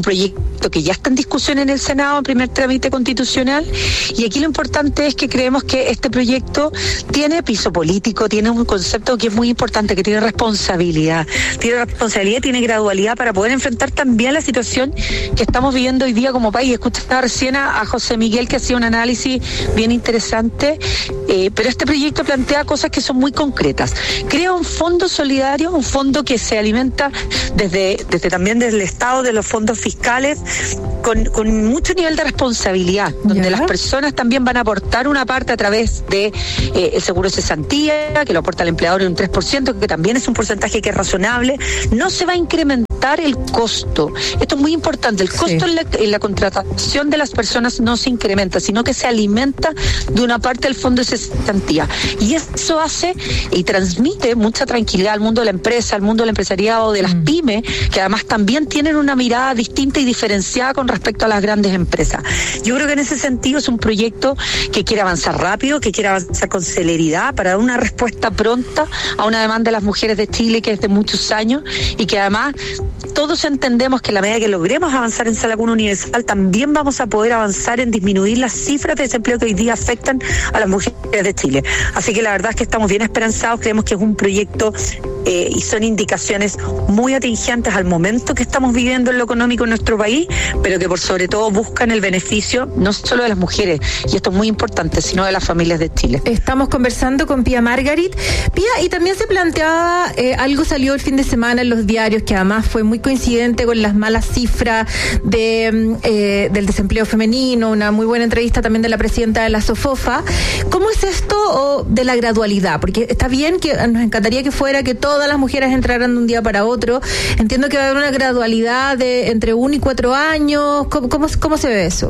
proyecto que ya está en discusión en el Senado, en primer trámite constitucional, y aquí lo importante es que creemos que este proyecto tiene piso político, tiene un concepto que es muy importante, que tiene responsabilidad, tiene responsabilidad y tiene gradualidad para poder enfrentar también la situación que estamos viviendo hoy día como país. Escuchaba recién a, a José Miguel, que hacía un análisis bien interesante, eh, pero este proyecto plantea cosas que son muy concretas. Crea un fondo solidario, un fondo que se alimenta desde, desde también desde el Estado, de los fondos fiscales, con, con mucho nivel de responsabilidad, donde ¿Ya? las personas también van a aportar una parte a través de eh, el seguro de cesantía, que lo aporta el empleador en un tres por ciento, que también es un porcentaje que es razonable. No se va a incrementar el costo. Esto es muy importante. El costo sí. en, la, en la contratación de las personas no se incrementa, sino que se alimenta de una parte del fondo de cesantía. Y eso hace y transmite mucha tranquilidad al mundo de la empresa, al mundo del empresariado, de las mm. pymes, que además también tienen una mirada distinta y diferenciada con respecto a las grandes empresas. Yo creo que en ese sentido es un proyecto que quiere avanzar rápido, que quiere avanzar con celeridad para dar una respuesta pronta a una demanda de las mujeres de Chile que es de muchos años, y que además todos entendemos que a la medida que logremos avanzar en Sala Cuna Universal, también vamos a poder avanzar en disminuir las cifras de desempleo que hoy día afectan a las mujeres de Chile. Así que la verdad es que estamos bien esperanzados, creemos que es un proyecto eh, y son indicaciones muy atingentes al momento que estamos viviendo en lo económico en nuestro país, pero que por sobre todo buscan el beneficio no solo de las mujeres, y esto es muy importante, sino de las familias de Chile. Estamos conversando con Pía Margarit. Pía, y también se planteaba, eh, algo salió el fin de semana en los diarios, que además fue muy coincidente con las malas cifras de, eh, del desempleo femenino, una muy buena entrevista también de la presidenta de la SOFOFA. ¿Cómo es esto o de la gradualidad? Porque está bien que nos encantaría que fuera que todas las mujeres entraran de un día para otro. Entiendo que va a haber una gradualidad de entre uno y cuatro años. ¿Cómo, cómo, cómo se ve eso?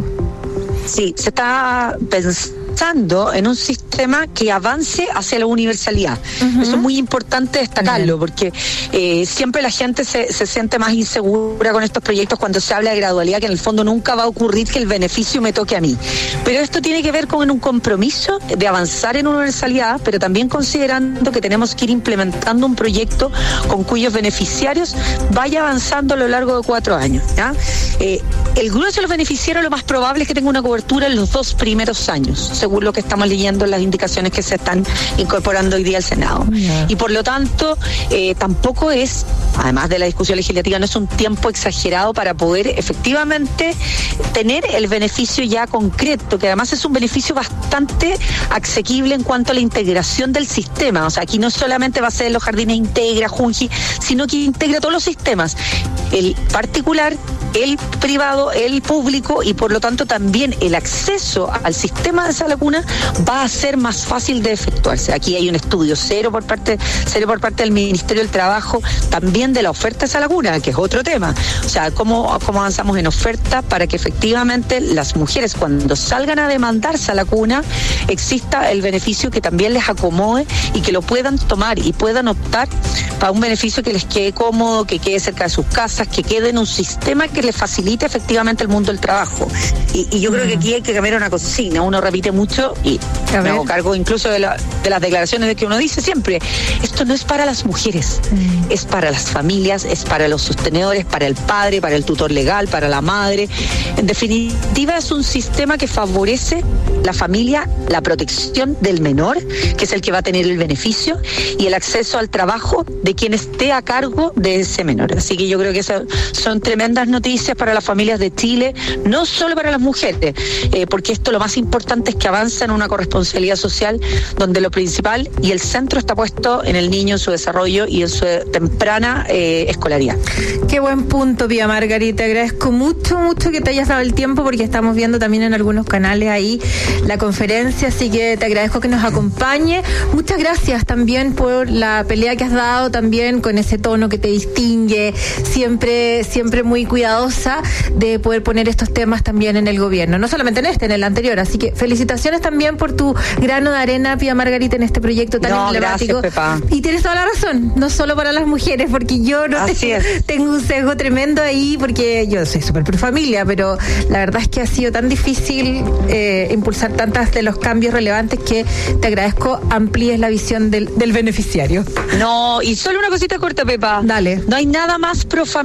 Sí, se está pensando en un sistema que avance hacia la universalidad. Uh-huh. Eso es muy importante destacarlo, uh-huh. porque eh, siempre la gente se, se siente más insegura con estos proyectos cuando se habla de gradualidad, que en el fondo nunca va a ocurrir que el beneficio me toque a mí. Pero esto tiene que ver con un compromiso de avanzar en universalidad, pero también considerando que tenemos que ir implementando un proyecto con cuyos beneficiarios vaya avanzando a lo largo de cuatro años. ¿ya? Eh, el grueso de los beneficiarios lo más probable es que tenga una cobertura en los dos primeros años, según lo que estamos leyendo en las indicaciones que se están incorporando hoy día al Senado. Yeah. Y por lo tanto, eh, tampoco es, además de la discusión legislativa, no es un tiempo exagerado para poder efectivamente tener el beneficio ya concreto, que además es un beneficio bastante asequible en cuanto a la integración del sistema. O sea, aquí no solamente va a ser los jardines Integra, Junji, sino que integra todos los sistemas, el particular, el privado, el público, y por lo tanto también el acceso al sistema de Sala Cuna va a ser más fácil de efectuarse. Aquí hay un estudio cero por parte, cero por parte del Ministerio del Trabajo, también de la oferta de Sala Cuna, que es otro tema. O sea, cómo, cómo avanzamos en oferta para que efectivamente las mujeres, cuando salgan a demandar Sala Cuna, exista el beneficio que también les acomode y que lo puedan tomar y puedan optar para un beneficio que les quede cómodo, que quede cerca de sus casas, que quede en un sistema que les facilite efectivamente el mundo del trabajo. Y, y yo creo que aquí hay que cambiar una consigna. Uno repite mucho y me hago cargo incluso de, la, de las declaraciones de que uno dice siempre, esto no es para las mujeres, mm. es para las familias, es para los sostenedores, para el padre, para el tutor legal, para la madre. En definitiva, es un sistema que favorece la familia, la protección del menor, que es el que va a tener el beneficio, y el acceso al trabajo de quien esté a cargo de ese menor. Así que yo creo que esas son tremendas noticias para las familias de Chile, no solo para las mujeres, eh, porque esto lo más importante es que avanza en una corresponsabilidad social donde lo principal y el centro está puesto en el niño, en su desarrollo y en su temprana eh, escolaridad. Qué buen punto, Pía Margarit. Te agradezco mucho, mucho que te hayas dado el tiempo, porque estamos viendo también en algunos canales ahí la conferencia, así que te agradezco que nos acompañe. Muchas gracias también por la pelea que has dado, también con ese tono que te distingue, siempre, siempre muy cuidadosa de poder poner estos temas también en el gobierno, no solamente en este, en el anterior. Así que felicitaciones también por tu grano de arena, Pía Margarit, en este proyecto tan no, emblemático. Gracias, Pepa. Y tienes toda la razón, no solo para las mujeres, porque yo no tengo, tengo un sesgo tremendo ahí, porque yo soy súper pro familia, pero la verdad es que ha sido tan difícil eh, impulsar tantas de los cambios relevantes que te agradezco amplíes la visión del, del beneficiario. No, y solo una cosita corta, Pepa. Dale. No hay nada más pro familia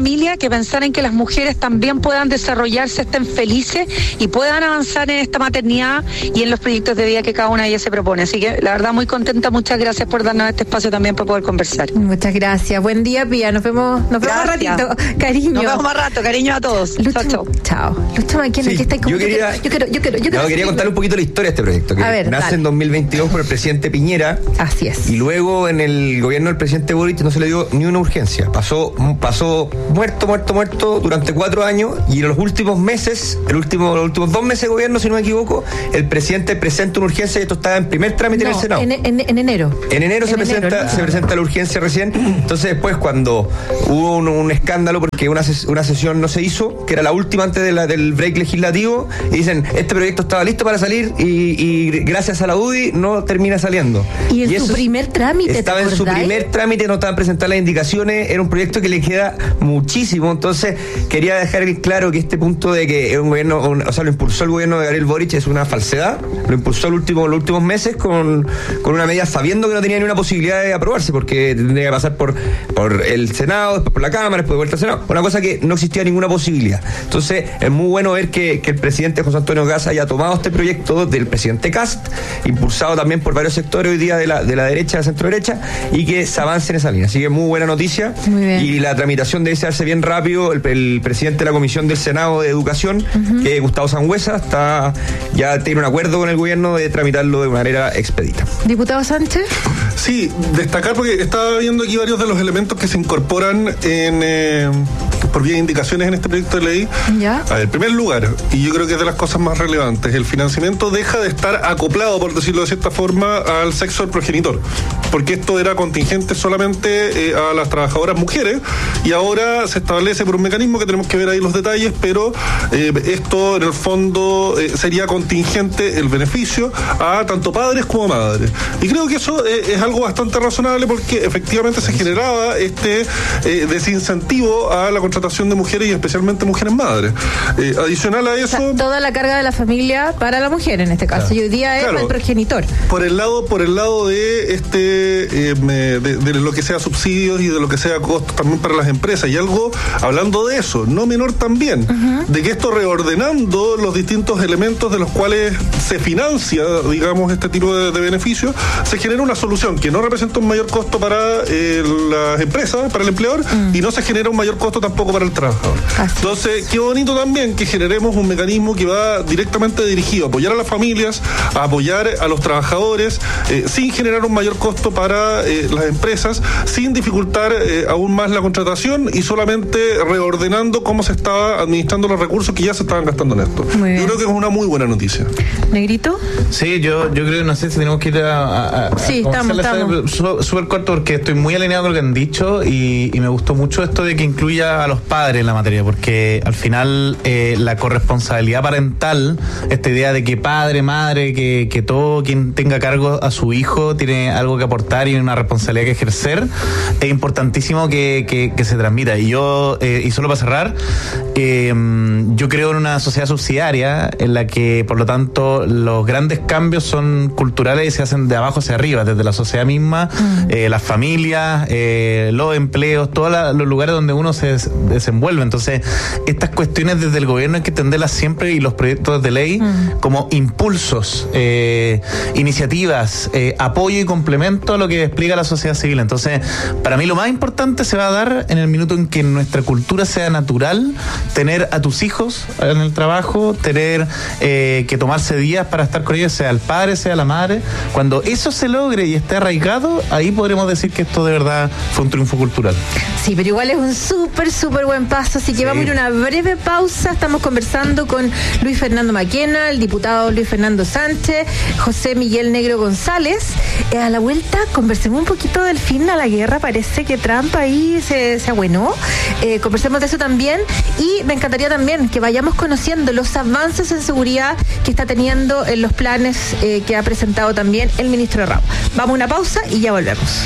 familia, que pensara en que las mujeres también puedan desarrollarse, estén felices y puedan avanzar en esta maternidad y en los proyectos de vida que cada una de ellas se propone. Así que la verdad muy contenta, muchas gracias por darnos este espacio también para poder conversar. Muchas gracias, buen día, Pía, nos vemos, nos vemos más ratito, cariño. Nos vemos más rato, cariño a todos. Lucho, chao, chao. Chao. Lucho Maquena, Sí, aquí está como yo quería- yo quiero, yo quiero, yo quiero. No, quería contarle un poquito la historia de este proyecto, que A ver, nace dale. en dos mil veintidós por el presidente Piñera. Así es. Y luego en el gobierno del presidente Boric no se le dio ni una urgencia. Pasó, pasó muerto, muerto, muerto durante cuatro años y en los últimos meses, el último, los últimos dos meses de gobierno, si no me equivoco, el presidente presenta una urgencia y esto estaba en primer trámite en el No, Senado. en, en, en enero. En enero, se, En enero, presenta, ¿no? se presenta la urgencia recién. Entonces después cuando hubo un, un escándalo porque una, ses- una sesión no se hizo, que era la última antes de la, del break legislativo, y dicen, este proyecto estaba listo para salir y, y gracias a la U D I no termina saliendo. Y en su eso primer trámite, ¿te estaba en su acordáis? primer trámite, no estaban presentadas las indicaciones, era un proyecto que le queda muchísimo. Entonces quería dejar claro que este punto de que es un gobierno, un- o sea, lo impulsó el gobierno de Gabriel Boric es una falsedad. Lo impulsó el último, los últimos meses con, con una medida sabiendo que no tenía ni una posibilidad de aprobarse, porque tendría que pasar por, por el Senado, después por la Cámara, después de vuelta al Senado. Una cosa que no existía ninguna posibilidad. Entonces es muy bueno ver que, que el presidente José Antonio Kast haya tomado este proyecto del presidente Kast, impulsado también por varios sectores hoy día de la, de la derecha, de la centro derecha, y que se avance en esa línea. Así que muy buena noticia. Muy bien. Y la tramitación debe hacerse bien rápido. El, el presidente de la Comisión del Senado de Educación, Ujú. que es Gustavo Sangüesa, está, ya tiene un acuerdo con el gobierno de tramitarlo de manera expedita. Diputado Sánchez. Sí, destacar porque estaba viendo aquí varios de los elementos que se incorporan en eh, por vía de indicaciones en este proyecto de ley. Ya. A ver, en primer lugar, y yo creo que es de las cosas más relevantes, el financiamiento deja de estar acoplado, por decirlo de cierta forma, al sexo del progenitor, porque esto era contingente solamente eh, a las trabajadoras mujeres, y ahora se establece por un mecanismo que tenemos que ver ahí los detalles, pero eh, esto en el fondo eh, sería contingente el beneficio a tanto padres como madres. Y creo que eso eh, es algo bastante razonable porque efectivamente se generaba este eh, desincentivo a la contratación de mujeres y especialmente mujeres madres. Eh, adicional a eso... O sea, toda la carga de la familia para la mujer en este caso. Claro. Y hoy día es Claro. el progenitor. Por el lado, por el lado de este eh, me- de, de lo que sea subsidios y de lo que sea costos también para las empresas. Y algo, hablando de eso, no menor también, de que esto reordenando los distintos elementos de los cuales se financia, digamos, este tipo de, de beneficios, se genera una solución que no representa un mayor costo para eh, las empresas, para el empleador, y no se genera un mayor costo tampoco para el trabajador. Entonces, qué bonito también que generemos un mecanismo que va directamente dirigido a apoyar a las familias, a apoyar a los trabajadores, eh, sin generar un mayor costo para eh, las empresas, sin dificultar eh, aún más la contratación y solamente reordenando cómo se estaba administrando los recursos que ya se estaban gastando en esto. Muy bien. Yo creo que es una muy buena noticia. ¿Negrito? Sí, yo, yo creo, no sé si tenemos que ir a... a- a- Sí, a estamos, conversarles, su- Súper corto porque estoy muy alineado con lo que han dicho y, y me gustó mucho esto de que incluya a los padres en la materia, porque al final eh, la corresponsabilidad parental, esta idea de que padre, madre, que, que todo quien tenga cargo a su hijo tiene algo que aportar y una responsabilidad que ejercer, es importantísimo que, que, que se transmita. Y yo, eh, y solo para cerrar, eh, yo creo en una sociedad subsidiaria en la que, por lo tanto, los grandes cambios son culturales y se hacen de abajo hacia arriba, desde la sociedad misma, mm. eh, las familias, eh, los empleos, todos la, los lugares donde uno se des- desenvuelve. Entonces, estas cuestiones desde el gobierno hay que entenderlas siempre y los proyectos de ley mm. como impulsos, eh, iniciativas, eh, apoyo y complemento a lo que despliega la sociedad civil. Entonces, para mí lo más importante se va a dar en el minuto en que en nuestra cultura sea natural tener a tus hijos en el trabajo, tener eh, que tomarse días para estar con ellos, sea el padre, sea la madre. Cuando eso se logre y esté arraigado, ahí podremos decir que esto de verdad fue un triunfo cultural. Sí, pero igual es un súper, súper buen paso, así que sí. Vamos a ir a una breve pausa. Estamos conversando con Luis Fernando Maquena, el diputado Luis Fernando Sánchez, José Miguel Negro González. Eh, a la vuelta conversemos un poquito del fin a la guerra. Parece que Trump ahí se, se abuenó. Eh, conversemos de eso también y me encantaría también que vayamos conociendo los avances en seguridad que está teniendo en los planes eh, que ha presentado también el ministro Rao. Vamos a una pausa y ya volvemos.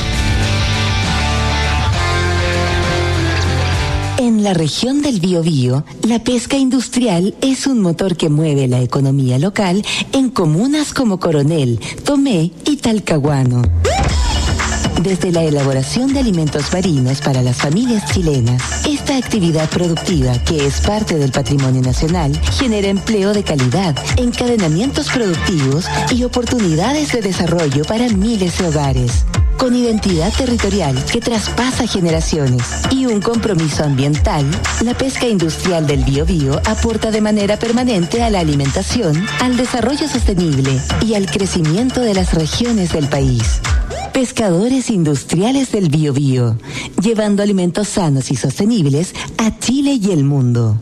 En la región del Biobío, la pesca industrial es un motor que mueve la economía local en comunas como Coronel, Tomé y Talcahuano. desde la elaboración de alimentos marinos para las familias chilenas. Esta actividad productiva, que es parte del patrimonio nacional, genera empleo de calidad, encadenamientos productivos y oportunidades de desarrollo para miles de hogares. Con identidad territorial que traspasa generaciones y un compromiso ambiental, la pesca industrial del Biobío aporta de manera permanente a la alimentación, al desarrollo sostenible y al crecimiento de las regiones del país. Pescadores Industriales del Biobío, llevando alimentos sanos y sostenibles a Chile y el mundo.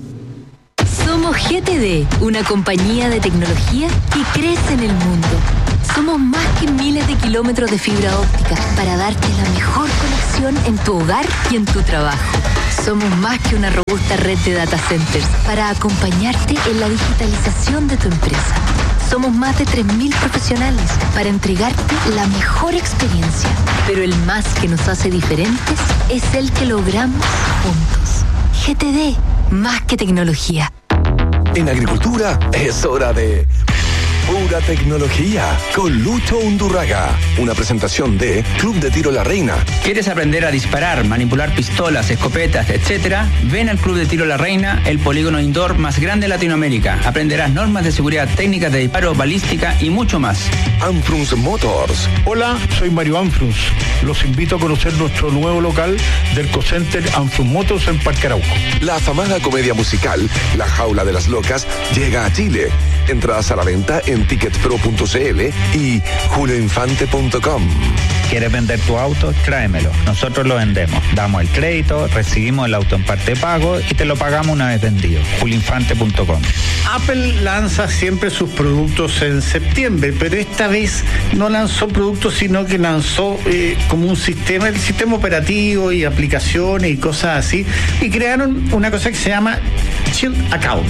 Somos G T D, una compañía de tecnología que crece en el mundo. Somos más que miles de kilómetros de fibra óptica para darte la mejor conexión en tu hogar y en tu trabajo. Somos más que una robusta red de data centers para acompañarte en la digitalización de tu empresa. Somos más de tres mil profesionales para entregarte la mejor experiencia. Pero el más que nos hace diferentes es el que logramos juntos. G T D, más que tecnología. En agricultura es hora de Pura Tecnología con Lucho Undurraga. Una presentación de Club de Tiro La Reina. ¿Quieres aprender a disparar, manipular pistolas, escopetas, etcétera? Ven al Club de Tiro La Reina, el polígono indoor más grande de Latinoamérica. Aprenderás normas de seguridad, técnicas de disparo, balística y mucho más. Anfrunz Motors. Hola, soy Mario Anfrunz. Los invito a conocer nuestro nuevo local del Ecocenter Anfrunz Motors en Parque Arauco. La afamada comedia musical La Jaula de las Locas llega a Chile. Entradas a la venta en ticketpro punto c l y julioinfante punto com. ¿Quieres vender tu auto? Tráemelo. Nosotros lo vendemos. Damos el crédito, recibimos el auto en parte de pago y te lo pagamos una vez vendido. julioinfante punto com. Apple lanza siempre sus productos en septiembre, pero esta vez no lanzó productos, sino que lanzó eh, como un sistema, el sistema operativo y aplicaciones y cosas así, y crearon una cosa que se llama Shield Account,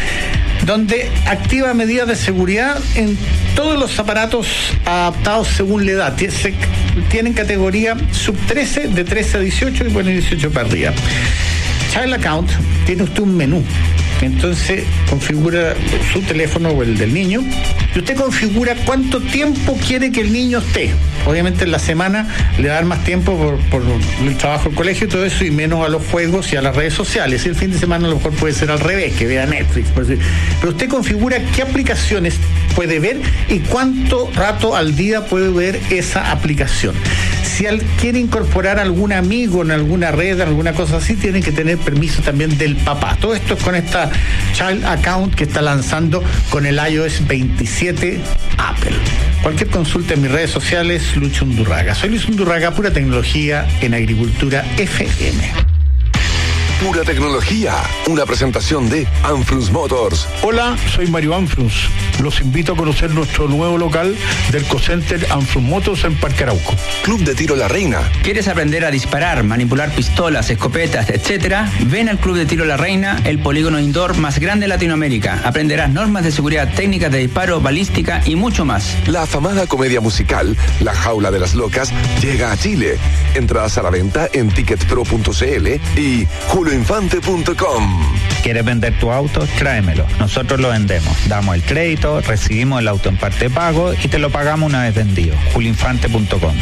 donde activa medidas de seguridad en todos los aparatos adaptados según la edad. Tienen categoría sub trece, de trece a dieciocho y bueno, dieciocho para arriba. Child Account, tiene usted un menú. Entonces configura su teléfono o el del niño y usted configura cuánto tiempo quiere que el niño esté. Obviamente en la semana le dan más tiempo por, por el trabajo del colegio y todo eso, y menos a los juegos y a las redes sociales. Y el fin de semana a lo mejor puede ser al revés, que vea Netflix. Pero usted configura qué aplicaciones puede ver y cuánto rato al día puede ver esa aplicación. Si al, quiere incorporar algún amigo en alguna red, alguna cosa así, tiene que tener permiso también del papá. Todo esto es con esta Child Account que está lanzando con el i O S veintisiete Apple. Cualquier consulta en mis redes sociales, Lucho Undurraga. Soy Luis Undurraga, Pura Tecnología en Agricultura F M. Pura Tecnología, una presentación de Anfrunz Motors. Hola, soy Mario Anfrunz. Los invito a conocer nuestro nuevo local del Ecocenter Anfrunz Motors en Parque Arauco. Club de Tiro La Reina. ¿Quieres aprender a disparar, manipular pistolas, escopetas, etcétera? Ven al Club de Tiro La Reina, el polígono indoor más grande de Latinoamérica. Aprenderás normas de seguridad, técnicas de disparo, balística y mucho más. La afamada comedia musical La Jaula de las Locas llega a Chile. Entradas a la venta en ticketpro punto c l y julioinfante punto com. ¿Quieres vender tu auto? Tráemelo. Nosotros lo vendemos. Damos el crédito, recibimos el auto en parte de pago y te lo pagamos una vez vendido. julioinfante punto com.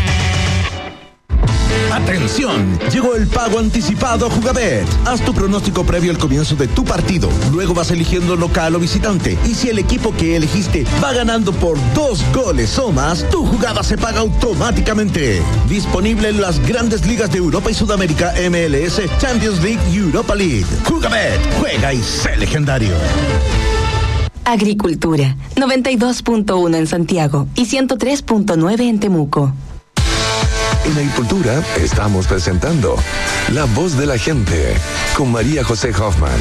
Atención, llegó el pago anticipado Jugabet. Haz tu pronóstico previo al comienzo de tu partido. Luego vas eligiendo local o visitante. Y si el equipo que elegiste va ganando por dos goles o más, tu jugada se paga automáticamente. Disponible en las grandes ligas de Europa y Sudamérica, M L S, Champions League y Europa League. Jugabet, juega y sé legendario. Agricultura, noventa y dos punto uno en Santiago y ciento tres punto nueve en Temuco. En Agricultura estamos presentando La Voz de la Gente con María José Hoffman.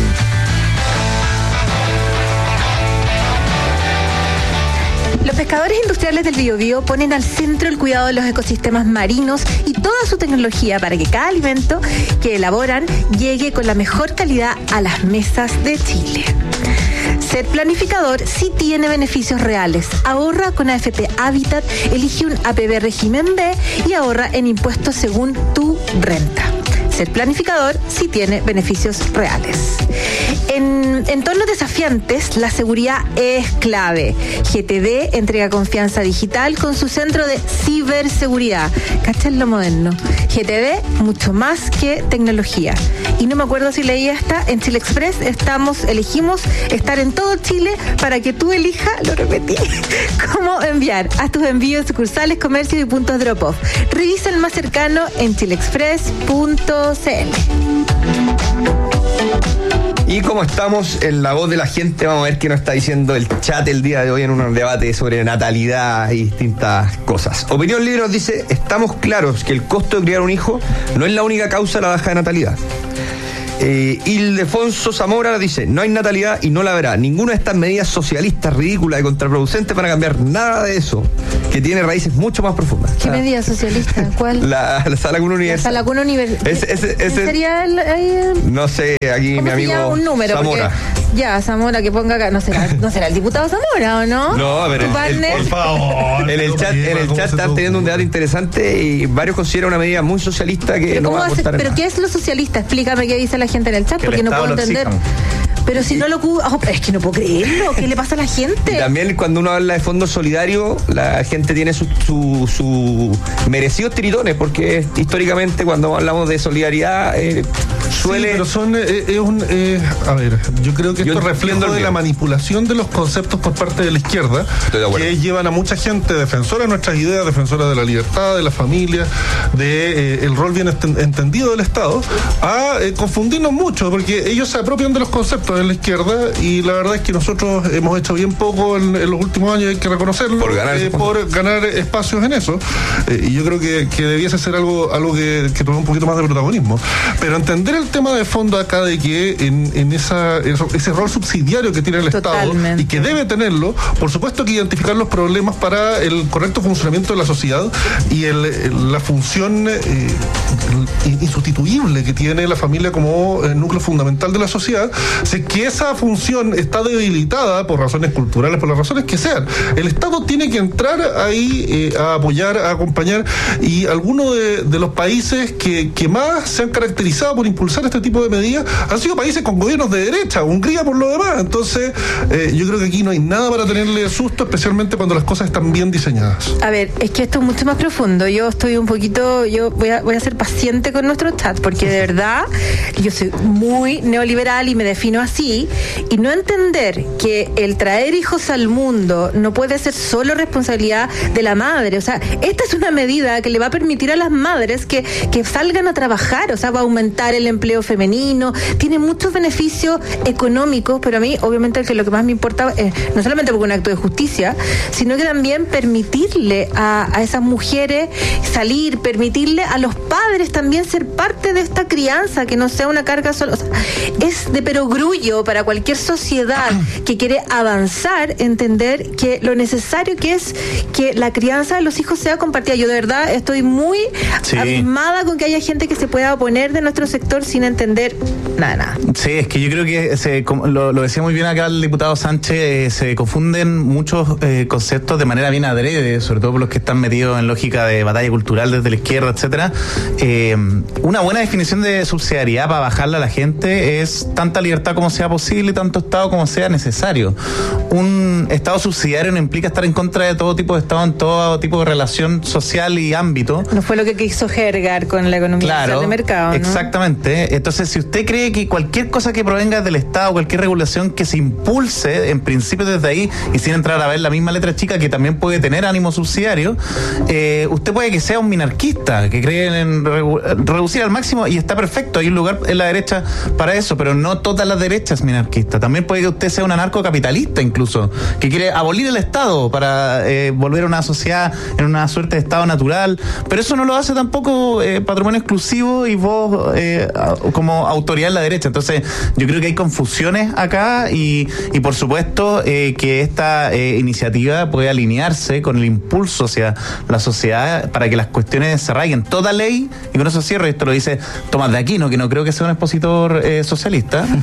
Los pescadores industriales del Biobío ponen al centro el cuidado de los ecosistemas marinos y toda su tecnología para que cada alimento que elaboran llegue con la mejor calidad a las mesas de Chile. Ser planificador sí tiene beneficios reales. Ahorra con A F P Habitat, elige un A P B régimen B y ahorra en impuestos según tu renta. ser planificador sí tiene beneficios reales. En entornos desafiantes, la seguridad es clave. G T D entrega confianza digital con su centro de ciberseguridad. ¿Cachai lo moderno? G T D, mucho más que tecnología. Y no me acuerdo si leí esta, en Chile Express estamos, elegimos estar en todo Chile para que tú elijas, lo repetí, cómo enviar. Haz tus envíos en sucursales, comercios y puntos drop-off. Revisa el más cercano en chile express punto c l. Y como estamos en la voz de la gente, vamos a ver qué nos está diciendo el chat el día de hoy en un debate sobre natalidad y distintas cosas. Opinión Libre nos dice: estamos claros que el costo de criar un hijo no es la única causa de la baja de natalidad. Eh, Ildefonso Zamora dice: no hay natalidad y no la habrá. Ninguna de estas medidas socialistas, ridículas y contraproducentes van a cambiar nada de eso, que tiene raíces mucho más profundas. ¿Qué medida socialista? ¿Cuál? La, la Sala Cuna Universal. La Sala Cuna Universal. Ese, ese, ese, ¿Sería el, el, no sé, aquí mi amigo un número? Zamora. Porque, ya, Zamora que ponga acá. ¿No será, no será el diputado Zamora o no? No, a ver, el, el, por favor. En el chat, en el chat están teniendo un debate interesante y varios consideran una medida muy socialista que no va a aportar ¿Pero nada. qué es lo socialista? Explícame qué dice la gente en el chat, porque no puedo entender. Pero si no lo... Oh, es que no puedo creerlo. ¿Qué le pasa a la gente? Y también cuando uno habla de fondo solidario, la gente tiene sus su, su merecidos tiritones, porque históricamente cuando hablamos de solidaridad eh, suele... Sí, pero son... Eh, es un, eh, a ver, yo creo que esto es reflejo de la manipulación de los conceptos por parte de la izquierda, que llevan a mucha gente defensora de nuestras ideas, defensora de la libertad, de la familia, de eh, el rol bien entendido del Estado, a eh, confundirnos mucho, porque ellos se apropian de los conceptos de la izquierda y la verdad es que nosotros hemos hecho bien poco en, en los últimos años, hay que reconocerlo, por ganar, eh, por ganar espacios en eso, eh, y yo creo que, que debiese ser algo algo que, que tome un poquito más de protagonismo, pero entender el tema de fondo acá de que en, en esa ese rol subsidiario que tiene el Totalmente. Estado y que debe tenerlo, por supuesto que identificar los problemas para el correcto funcionamiento de la sociedad y el, el, la función eh, insustituible que tiene la familia como eh, núcleo fundamental de la sociedad. Si que esa función está debilitada por razones culturales, por las razones que sean, el Estado tiene que entrar ahí eh, a apoyar, a acompañar, y algunos de, de los países que, que más se han caracterizado por impulsar este tipo de medidas han sido países con gobiernos de derecha, Hungría por lo demás. Entonces eh, yo creo que aquí no hay nada para tenerle susto, especialmente cuando las cosas están bien diseñadas. A ver, es que esto es mucho más profundo. Yo estoy un poquito, yo voy a, voy a ser paciente con nuestro chat, porque de verdad yo soy muy neoliberal y me defino así, y no entender que el traer hijos al mundo no puede ser solo responsabilidad de la madre. O sea, esta es una medida que le va a permitir a las madres que, que salgan a trabajar, o sea, va a aumentar el empleo femenino, tiene muchos beneficios económicos, pero a mí obviamente que lo que más me importa es no solamente porque es un acto de justicia, sino que también permitirle a, a esas mujeres salir, permitirle a los padres también ser parte de esta crianza, que no sea una carga solo. O sea, es de perogrullo para cualquier sociedad que quiere avanzar, entender que lo necesario que es que la crianza de los hijos sea compartida. Yo de verdad estoy muy sí. abismada con que haya gente que se pueda oponer de nuestro sector sin entender nada, nada. Sí, es que yo creo que se, lo, lo decía muy bien acá el diputado Sánchez, eh, se confunden muchos eh, conceptos de manera bien adrede, sobre todo por los que están metidos en lógica de batalla cultural desde la izquierda, etcétera. Eh, una buena definición de subsidiariedad para bajarla a la gente es tanta libertad como sea posible y tanto Estado como sea necesario. Un Estado subsidiario no implica estar en contra de todo tipo de Estado en todo tipo de relación social y ámbito. No fue lo que quiso Hergar con la economía claro, de mercado, ¿no? Exactamente. Entonces, si usted cree que cualquier cosa que provenga del Estado, cualquier regulación que se impulse, en principio desde ahí, y sin entrar a ver la misma letra chica, que también puede tener ánimo subsidiario, eh, usted puede que sea un minarquista, que cree en redu- reducir al máximo, y está perfecto, hay un lugar en la derecha para eso, pero no toda la derecha es minarquista. También puede que usted sea un anarcocapitalista incluso, que quiere abolir el Estado para eh, volver a una sociedad en una suerte de Estado natural, pero eso no lo hace tampoco eh, patrimonio exclusivo y vos eh, como autoridad en la derecha. Entonces yo creo que hay confusiones acá y, y por supuesto eh, que esta eh, iniciativa puede alinearse con el impulso hacia la sociedad para que las cuestiones se arraiguen. Toda ley, y con eso cierro, esto lo dice Tomás de Aquino, que no creo que sea un expositor eh, socialista, eh,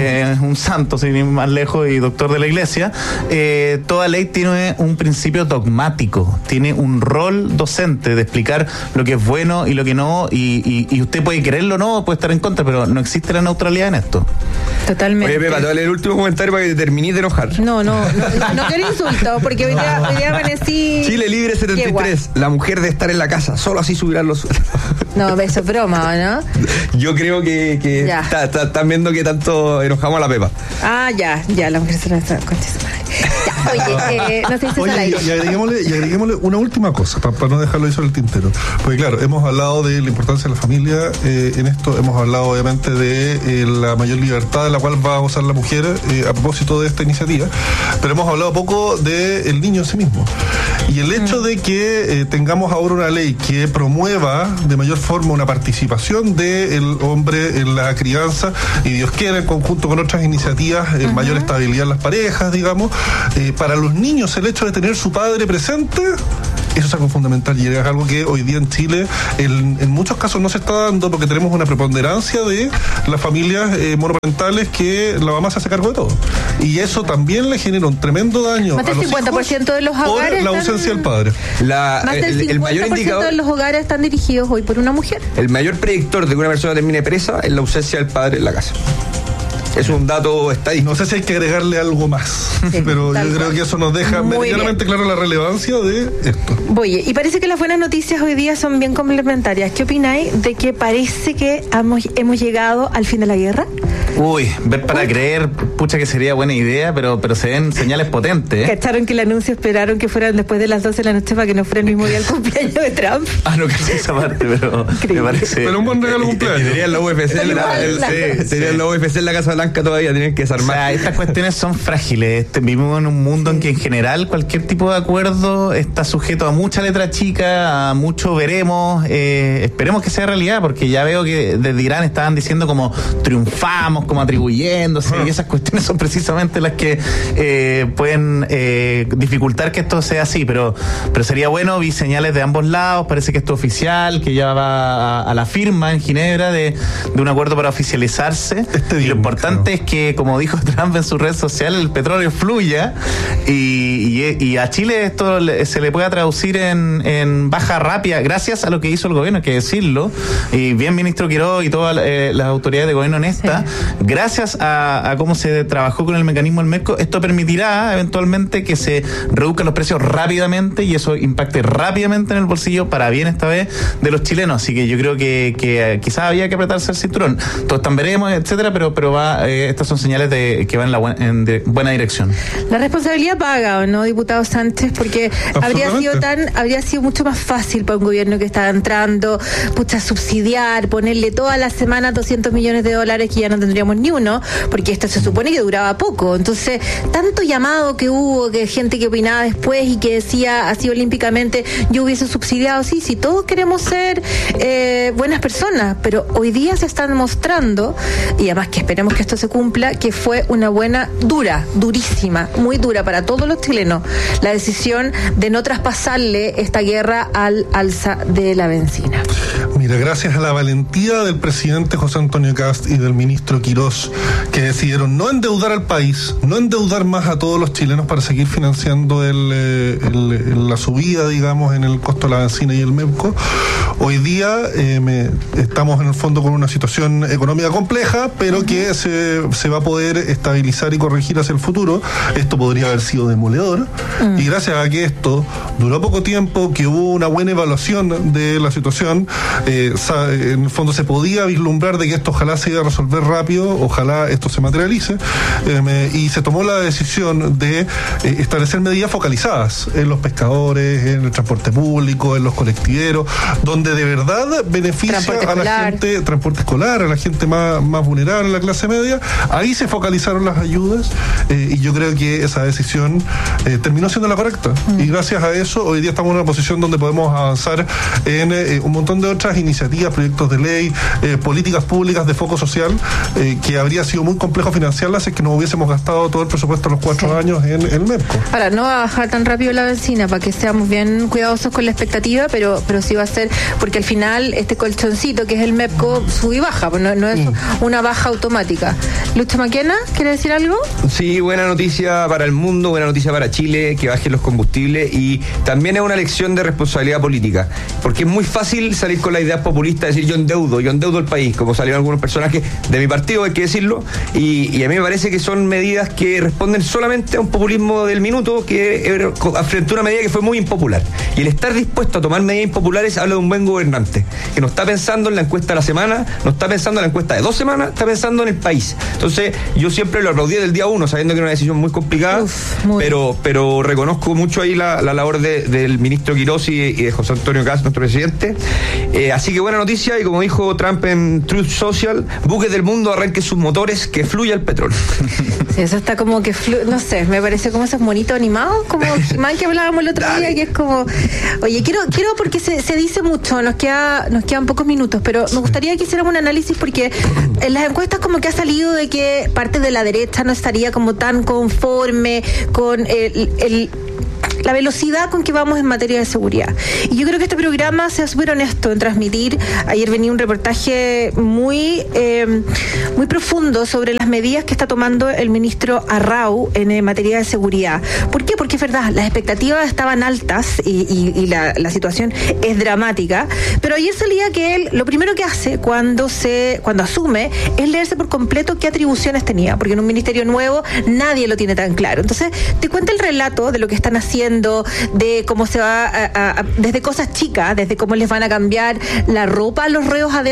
que es un santo, sin ir más lejos, y doctor de la iglesia, eh, toda ley tiene un principio dogmático, tiene un rol docente de explicar lo que es bueno y lo que no, y, y, y usted puede quererlo o no, puede estar en contra, pero no existe la neutralidad en esto. Totalmente. Oye, Pepa, te voy a leer el último comentario para que te termines de enojar. No, no, no, no quiero insultos, porque hoy día, hoy día amanecí... Chile Libre setenta y tres, la mujer de estar en la casa, solo así subirán los sueldos. No, eso es broma, ¿no? Yo creo que, que Ya. está- está- están viendo que tanto enojamos a la Pepa. Ah, ya, ya, la mujer se la está... concha de su madre. Ya, oye, eh, no sé si se Oye, la y, y agreguémosle, y agreguémosle una última cosa, para no dejarlo ahí sobre el tintero. Porque claro, hemos hablado de la importancia de la familia, eh, en esto hemos hablado obviamente de eh, la mayor libertad de la cual va a gozar la mujer eh, a propósito de esta iniciativa, pero hemos hablado poco del niño en sí mismo. Y el hecho de que eh, tengamos ahora una ley que promueva de mayor forma una participación del hombre en la crianza, y Dios quiera, en conjunto con otras iniciativas, eh, mayor estabilidad en las parejas, digamos, eh, para los niños el hecho de tener su padre presente, eso es algo fundamental y es algo que hoy día en Chile en, en muchos casos no se está dando porque tenemos una preponderancia de las familias eh, monoparentales que la mamá se hace cargo de todo. Y eso también le genera un tremendo daño Más a del los cincuenta por ciento de los hijos por hogares la están- ausencia del padre. La, Más del el, el cincuenta por ciento mayor indicador, de los hogares están dirigidos hoy por una mujer. el mayor predictor de que una persona termine presa es la ausencia del padre en la casa. Es un dato estadístico. No sé si hay que agregarle algo más, Sí, pero tal yo creo cual. que eso nos deja Muy meridianamente claro la relevancia de esto. Oye, y parece que las buenas noticias hoy día son bien complementarias. ¿Qué opináis de que parece que hemos, hemos llegado al fin de la guerra? Uy, ver para creer, pucha que sería buena idea, pero, pero se ven señales potentes, ¿eh? ¿Cacharon que el anuncio esperaron que fueran después de las doce de la noche para que no fuera el mismo día el cumpleaños de Trump? Ah, no, casi esa parte, pero me parece... Pero un buen regalo de cumpleaños. Sería la U F C, Pero la, igual, el- la- sí, sería la U F C en la Casa Blanca todavía, tienen que O desarmar. sea, estas cuestiones son frágiles. Este, vivimos en un mundo en que en general cualquier tipo de acuerdo está sujeto a mucha letra chica, a mucho veremos. Eh, esperemos que sea realidad, porque ya veo que desde Irán estaban diciendo como triunfamos, como atribuyéndose, y esas cuestiones son precisamente las que eh, pueden eh, dificultar que esto sea así. Pero, pero sería bueno, vi señales de ambos lados, parece que esto es oficial, que ya va a, a la firma en Ginebra de, de un acuerdo para oficializarse. Este y lo importante es que, como dijo Trump en su red social, el petróleo fluya y, y, y a Chile esto le- se le pueda traducir en, en baja rápida, gracias a lo que hizo el gobierno, hay que decirlo, y bien ministro Quiroga y todas eh, las autoridades de gobierno en esta, gracias a, a cómo se trabajó con el mecanismo del MESCO, esto permitirá eventualmente que se reduzcan los precios rápidamente y eso impacte rápidamente en el bolsillo, para bien esta vez, de los chilenos. Así que yo creo que, que eh, quizás había que apretarse el cinturón. Todos están veremos, etcétera, pero, pero va, eh, estas son señales de que van en la buen- en de- buena dirección. La responsabilidad paga, ¿o no, diputado Sánchez? Porque habría sido tan, habría sido mucho más fácil para un gobierno que estaba entrando, pucha, subsidiar, ponerle todas las semanas doscientos millones de dólares que ya no tendríamos ni uno, porque esto se supone que duraba poco. Entonces, tanto llamado que hubo, que gente que opinaba después y que decía así olímpicamente, yo hubiese subsidiado, sí, sí, todos queremos ser eh, buenas personas, pero hoy día se está demostrando, y además que esperemos que esto se cumpla, que fue una buena, dura, durísima, muy dura para todos los chilenos, la decisión de no traspasarle esta guerra al alza de la benzina. Mira, gracias a la valentía del presidente José Antonio Kast y del ministro Quirós, que decidieron no endeudar al país, no endeudar más a todos los chilenos para seguir financiando el, eh, el- el- la subida, digamos, en el costo de la benzina y el MEPCO, hoy día eh, me- estamos en el fondo con una situación económica compleja, pero que se, se va a poder estabilizar y corregir hacia el futuro. Esto podría haber sido demoledor, y gracias a que esto duró poco tiempo, que hubo una buena evaluación de la situación, eh, sa- en el fondo se podía vislumbrar de que esto ojalá se iba a resolver rápido, ojalá esto se materialice, eh, me- y se tomó la decisión de eh, establecer medidas focalizadas en los pescadores, en el transporte público, en los colectiveros, donde de verdad beneficia Transporte a la escolar. gente, transporte escolar, a la gente más, más vulnerable, la clase media. Ahí se focalizaron las ayudas, eh, y yo creo que esa decisión eh, terminó siendo la correcta. Y gracias a eso, hoy día estamos en una posición donde podemos avanzar en eh, un montón de otras iniciativas, proyectos de ley, eh, políticas públicas de foco social, eh, que habría sido muy complejo financiarlas si es que no hubiésemos gastado todo el presupuesto de los cuatro años en el MEPCO. Ahora, no va a bajar tan rápido la benzina para que seamos bien cuidadosos con la expectativa, pero pero sí va a ser, porque al final este colchoncito que es el MEPCO sube y baja, pues no, no es una baja automática. Lucho Maquena, ¿quiere decir algo? Sí, buena noticia para el mundo, buena noticia para Chile, que bajen los combustibles, y también es una lección de responsabilidad política, porque es muy fácil salir con la idea populista, decir yo endeudo, yo endeudo el país, como salieron algunos personajes de mi partido, hay que decirlo, y, y a mí me parece que son medidas que responden solamente a un populismo del minuto, que frente a una medida que fue muy impopular. Y el estar dispuesto a tomar medidas impopulares habla de un buen gobernante, que no está pensando en la encuesta de la semana, no está pensando en la encuesta de dos semanas, está pensando en el país. Entonces, yo siempre lo aplaudí del día uno, sabiendo que era una decisión muy complicada, Uf, muy pero, pero reconozco mucho ahí la, la labor de, del ministro Quirós y, y de José Antonio Kast, nuestro presidente. Eh, así que buena noticia, y como dijo Trump en Truth Social, buques del mundo arranquen sus motores, que fluya el petróleo. Sí, eso está como que flu- no sé, me parece como esos monitos animados, como man que hablábamos el otro Dale. día, que es como, oye, quiero, quiero porque se, se dice mucho, nos queda, nos quedan pocos minutos, pero me gustaría que hiciéramos un análisis, porque en las encuestas como que ha salido de que parte de la derecha no estaría como tan conforme con el, el la velocidad con que vamos en materia de seguridad. Y yo creo que este programa sea súper honesto en transmitir. Ayer venía un reportaje muy eh, muy profundo sobre las medidas que está tomando el ministro Arrau en eh, materia de seguridad. ¿Por qué? Porque es verdad, las expectativas estaban altas y, y, y la, la situación es dramática, pero ayer salía que él lo primero que hace cuando se cuando asume es leerse por completo qué atribuciones tenía, porque en un ministerio nuevo nadie lo tiene tan claro. Entonces te cuenta el relato de lo que están haciendo, de cómo se va a, a, a, desde cosas chicas, desde cómo les van a cambiar la ropa a los reos adentro